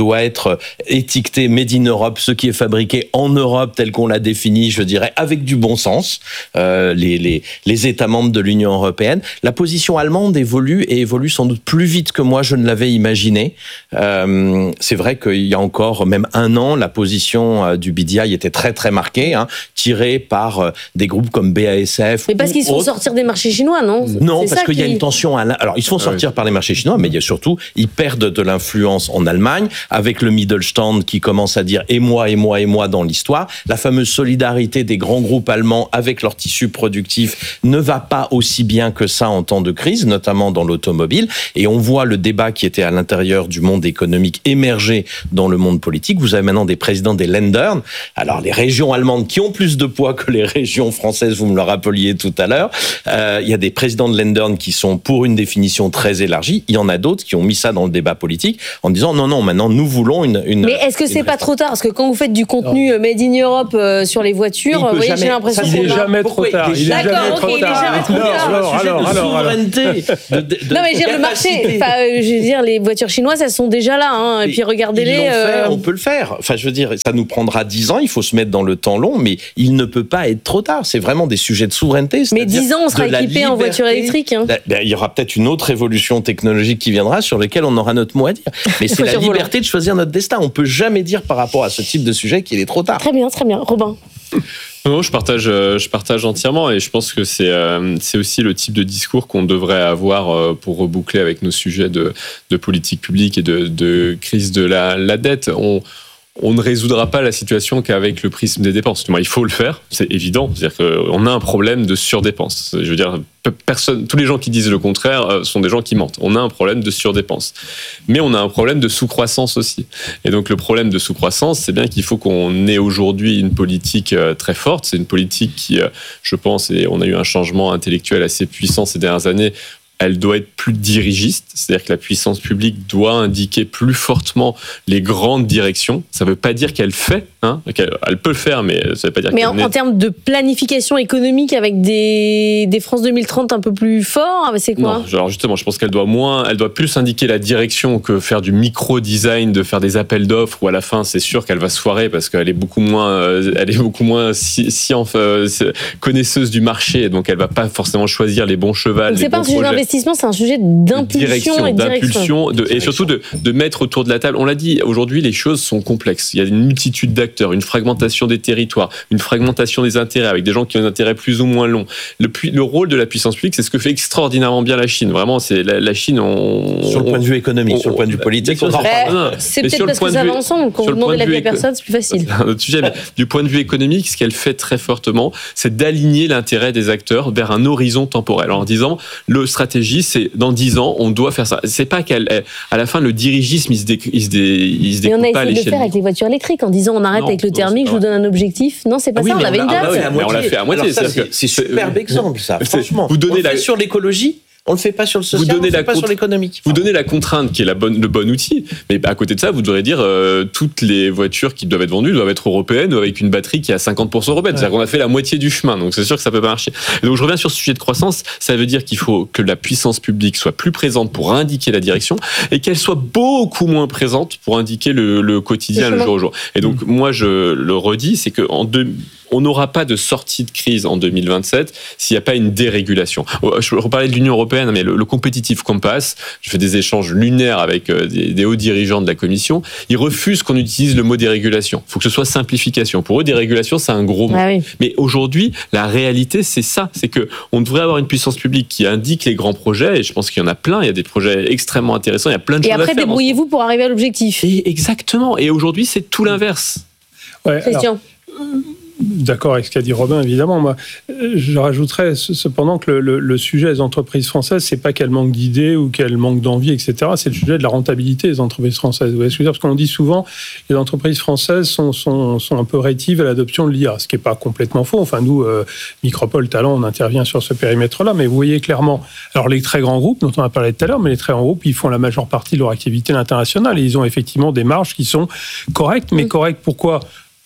J: doit être étiqueté Made in Europe, ce qui est fabriqué en Europe tel qu'on l'a défini, je dirais, avec du bon sens, euh, les, les, les États membres de l'Union européenne. La position allemande évolue et évolue sans doute plus vite que moi je ne l'avais imaginé. Euh, c'est vrai qu'il y a encore même un an, la position euh, du B D I était très très marquée, hein, tirée par euh, des groupes comme B A S F.
F: Mais parce qu'ils se font
J: autres.
F: sortir des marchés chinois, non?
J: Non,
F: c'est
J: parce
F: ça
J: qu'il
F: qui...
J: y a une tension. À la... Alors, ils se font sortir ah oui. par les marchés chinois, mais il y a surtout, ils perdent de l'influence en Allemagne, avec le Mittelstand qui commence à dire et moi, et moi, et moi dans l'histoire. La fameuse solidarité des grands groupes allemands avec leur tissu productif ne va pas aussi bien que ça en temps de crise, notamment dans l'automobile. Et on voit le débat qui était à l'intérieur du monde économique émerger dans le monde politique. Vous avez maintenant des présidents des Länder. Alors, les régions allemandes qui ont plus de poids que les régions françaises, vous me le rappeliez tout à l'heure. Euh, il y a des présidents de Länder qui sont pour une définition très élargie. Il y en a d'autres qui ont mis ça dans le débat politique en disant non, non, maintenant nous voulons une. une
F: Mais est-ce que c'est pas trop tard? Parce que quand vous faites du contenu non. Made in Europe euh, sur les voitures, vous voyez, j'ai l'impression
I: qu'il
F: Il
I: est jamais trop tard. Il est jamais trop tard.
J: Alors, alors, alors, souveraineté. De, de,
F: non, mais j'ai le marché. Enfin, je veux dire, les voitures chinoises, elles sont déjà là. Hein, et puis regardez-les.
J: Euh... On peut le faire. Enfin, je veux dire, ça nous prendra dix ans. Il faut se mettre dans le temps long, mais il ne peut pas être trop tard. C'est vraiment des sujets de souveraineté.
F: Mais dix ans, on sera équipé en voiture électrique. Hein.
J: Ben, il y aura peut-être une autre évolution technologique qui viendra sur laquelle on aura notre mot à dire. Mais c'est la liberté de choisir notre destin. On peut jamais dire par rapport à ce type de sujet qu'il est trop tard.
F: Très bien, très bien. Robin.
H: Non, je partage, je partage entièrement et je pense que c'est, euh, c'est aussi le type de discours qu'on devrait avoir euh, pour reboucler avec nos sujets de, de politique publique et de, de crise de la, la dette. On, on ne résoudra pas la situation qu'avec le prisme des dépenses. Il faut le faire, c'est évident. C'est-à-dire qu'on a un problème de surdépense. Je veux dire, personne, tous les gens qui disent le contraire sont des gens qui mentent. On a un problème de surdépense. Mais on a un problème de sous-croissance aussi. Et donc le problème de sous-croissance, c'est bien qu'il faut qu'on ait aujourd'hui une politique très forte. C'est une politique qui, je pense, et on a eu un changement intellectuel assez puissant ces dernières années, elle doit être plus dirigiste, c'est-à-dire que la puissance publique doit indiquer plus fortement les grandes directions. Ça ne veut pas dire qu'elle fait, hein, qu'elle elle peut le faire, mais ça ne veut pas dire
F: mais
H: qu'elle...
F: Mais en, en termes de planification économique avec des, des France deux mille trente un peu plus forts, c'est quoi?
H: Non, alors justement, je pense qu'elle doit moins, elle doit plus indiquer la direction que faire du micro-design, de faire des appels d'offres, où à la fin, c'est sûr qu'elle va se foirer parce qu'elle est beaucoup moins, elle est beaucoup moins si, si, euh, connaisseuse du marché, donc elle ne va pas forcément choisir les bons chevals, les bons projets.
F: C'est un sujet d'impulsion et de
H: d'impulsion de, et surtout de, de mettre autour de la table. On l'a dit, aujourd'hui, les choses sont complexes. Il y a une multitude d'acteurs, une fragmentation des territoires, une fragmentation des intérêts avec des gens qui ont des intérêts plus ou moins longs. Le, le rôle de la puissance publique, c'est ce que fait extraordinairement bien la Chine. Vraiment, c'est la, la Chine. On,
J: sur le point de vue économique, on, sur le point de vue politique, on, on
F: bah, c'est mais peut-être parce que ça va ensemble. Quand vous demandez l'avis à personne, c'est plus facile.
H: C'est un autre sujet. Mais du point de vue économique, ce qu'elle fait très fortement, c'est d'aligner l'intérêt des acteurs vers un horizon temporel en disant le stratégie, c'est dans dix ans, on doit faire ça. C'est pas qu'à la fin, le dirigisme, il se, dé, il se, dé, il se découpe pas à l'échelle.
F: Mais on a essayé de le faire avec les voitures électriques en disant on arrête non, avec le thermique, non, je vous donne un objectif. Non, c'est pas ah, ça, oui, on avait on a, une date. Ah, oui,
H: mais on l'a fait à moitié.
J: Ça, c'est, c'est superbe exemple, ça, franchement.
H: Vous donnez
J: on le fait la... sur l'écologie. On le fait pas sur le social, vous donnez on le fait la pas contre... sur l'économique.
H: Vous donnez la contrainte qui est la bonne, le bon outil, mais à côté de ça, vous devrez dire euh, toutes les voitures qui doivent être vendues doivent être européennes ou avec une batterie qui est à cinquante pour cent européenne. Ouais. C'est-à-dire qu'on a fait la moitié du chemin, donc c'est sûr que ça peut pas marcher. Et donc je reviens sur ce sujet de croissance, ça veut dire qu'il faut que la puissance publique soit plus présente pour indiquer la direction et qu'elle soit beaucoup moins présente pour indiquer le, le quotidien, le jour au jour. Et donc mmh. moi je le redis, c'est que en deux on n'aura pas de sortie de crise en deux mille vingt-sept s'il n'y a pas une dérégulation. Je reparlais de l'Union européenne, mais le, le Competitive Compass, je fais des échanges lunaires avec des, des hauts dirigeants de la Commission, ils refusent qu'on utilise le mot dérégulation. Il faut que ce soit simplification. Pour eux, dérégulation, c'est un gros mot. Ah oui. Mais aujourd'hui, la réalité, c'est ça. C'est qu'on devrait avoir une puissance publique qui indique les grands projets, et je pense qu'il y en a plein. Il y a des projets extrêmement intéressants, il y a plein de
F: et
H: choses à faire.
F: Et après, débrouillez-vous pour arriver à l'objectif.
H: Et exactement. Et aujourd'hui, c'est tout l'inverse.
I: Ouais,
F: Christian.
I: Alors... D'accord avec ce qu'a dit Robin, évidemment. Moi, je rajouterais cependant que le, le, le sujet des entreprises françaises, c'est pas qu'elles manquent d'idées ou qu'elles manquent d'envie, et cetera. C'est le sujet de la rentabilité des entreprises françaises. Vous voyez ce que je veux dire ? Parce qu'on dit souvent, les entreprises françaises sont, sont, sont un peu rétives à l'adoption de l'I A, ce qui n'est pas complètement faux. Enfin, nous, euh, Micropole Talent, on intervient sur ce périmètre-là, mais vous voyez clairement, alors les très grands groupes, dont on a parlé tout à l'heure, mais les très grands groupes, ils font la majeure partie de leur activité à l'international et ils ont effectivement des marges qui sont correctes, mais correctes pourquoi ?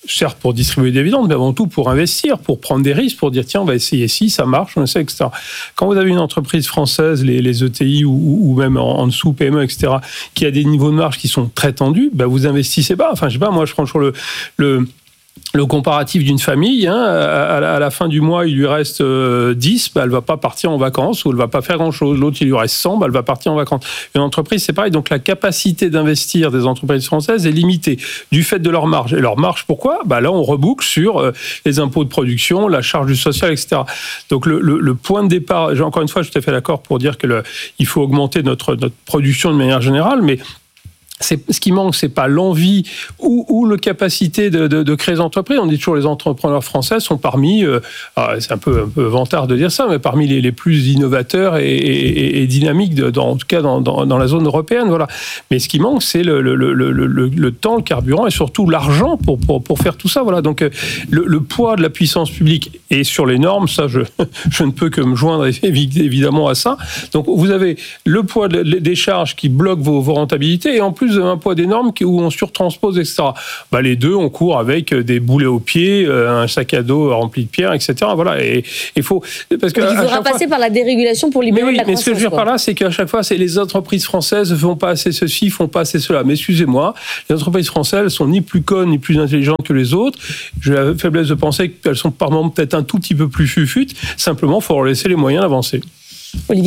I: certes pour distribuer des dividendes, mais avant tout pour investir, pour prendre des risques, pour dire tiens, on va essayer si ça marche, on essaie, et cetera. Quand vous avez une entreprise française, les, les E T I ou, ou même en, en dessous, P M E, et cetera, qui a des niveaux de marge qui sont très tendus, ben vous investissez pas. Enfin, je sais pas, moi je prends toujours le... le Le comparatif d'une famille, hein, à, la, à la fin du mois, il lui reste euh, dix, bah, elle ne va pas partir en vacances ou elle ne va pas faire grand-chose. L'autre, il lui reste cent, bah, elle va partir en vacances. Une entreprise, c'est pareil. Donc, la capacité d'investir des entreprises françaises est limitée du fait de leur marge. Et leur marge, pourquoi ? Bah, là, on reboucle sur euh, les impôts de production, la charge du social, et cetera. Donc, le, le, le point de départ, encore une fois, je suis tout à fait d'accord pour dire qu'il faut augmenter notre, notre production de manière générale, mais c'est, ce qui manque, c'est pas l'envie ou, ou la capacité de, de, de créer des entreprises. On dit toujours les entrepreneurs français sont parmi, euh, c'est un peu, un peu vantard de dire ça, mais parmi les, les plus innovateurs et, et, et dynamiques, de, dans, en tout cas dans, dans, dans la zone européenne. Voilà. Mais ce qui manque, c'est le, le, le, le, le, le temps, le carburant et surtout l'argent pour, pour, pour faire tout ça. Voilà. Donc le, le poids de la puissance publique et sur les normes, ça, je, je ne peux que me joindre évidemment à ça. Donc vous avez le poids de, des charges qui bloquent vos, vos rentabilités et en plus un poids des normes où on surtranspose, et cetera. Bah, les deux, on court avec des boulets aux pieds, un sac à dos rempli de pierres, et cetera. Voilà. Et il faut, parce que
F: il faudra passer fois, par la dérégulation pour libérer
I: mais oui,
F: la croissance.
I: Mais ce que je veux dire par là, c'est qu'à chaque fois, c'est les entreprises françaises ne font pas assez ceci, ne font pas assez cela. Mais excusez-moi, les entreprises françaises, elles sont ni plus connes, ni plus intelligentes que les autres. J'ai la faiblesse de penser qu'elles sont par moments peut-être un tout petit peu plus fufutes. Simplement, il faut leur laisser les moyens d'avancer.
F: Olivier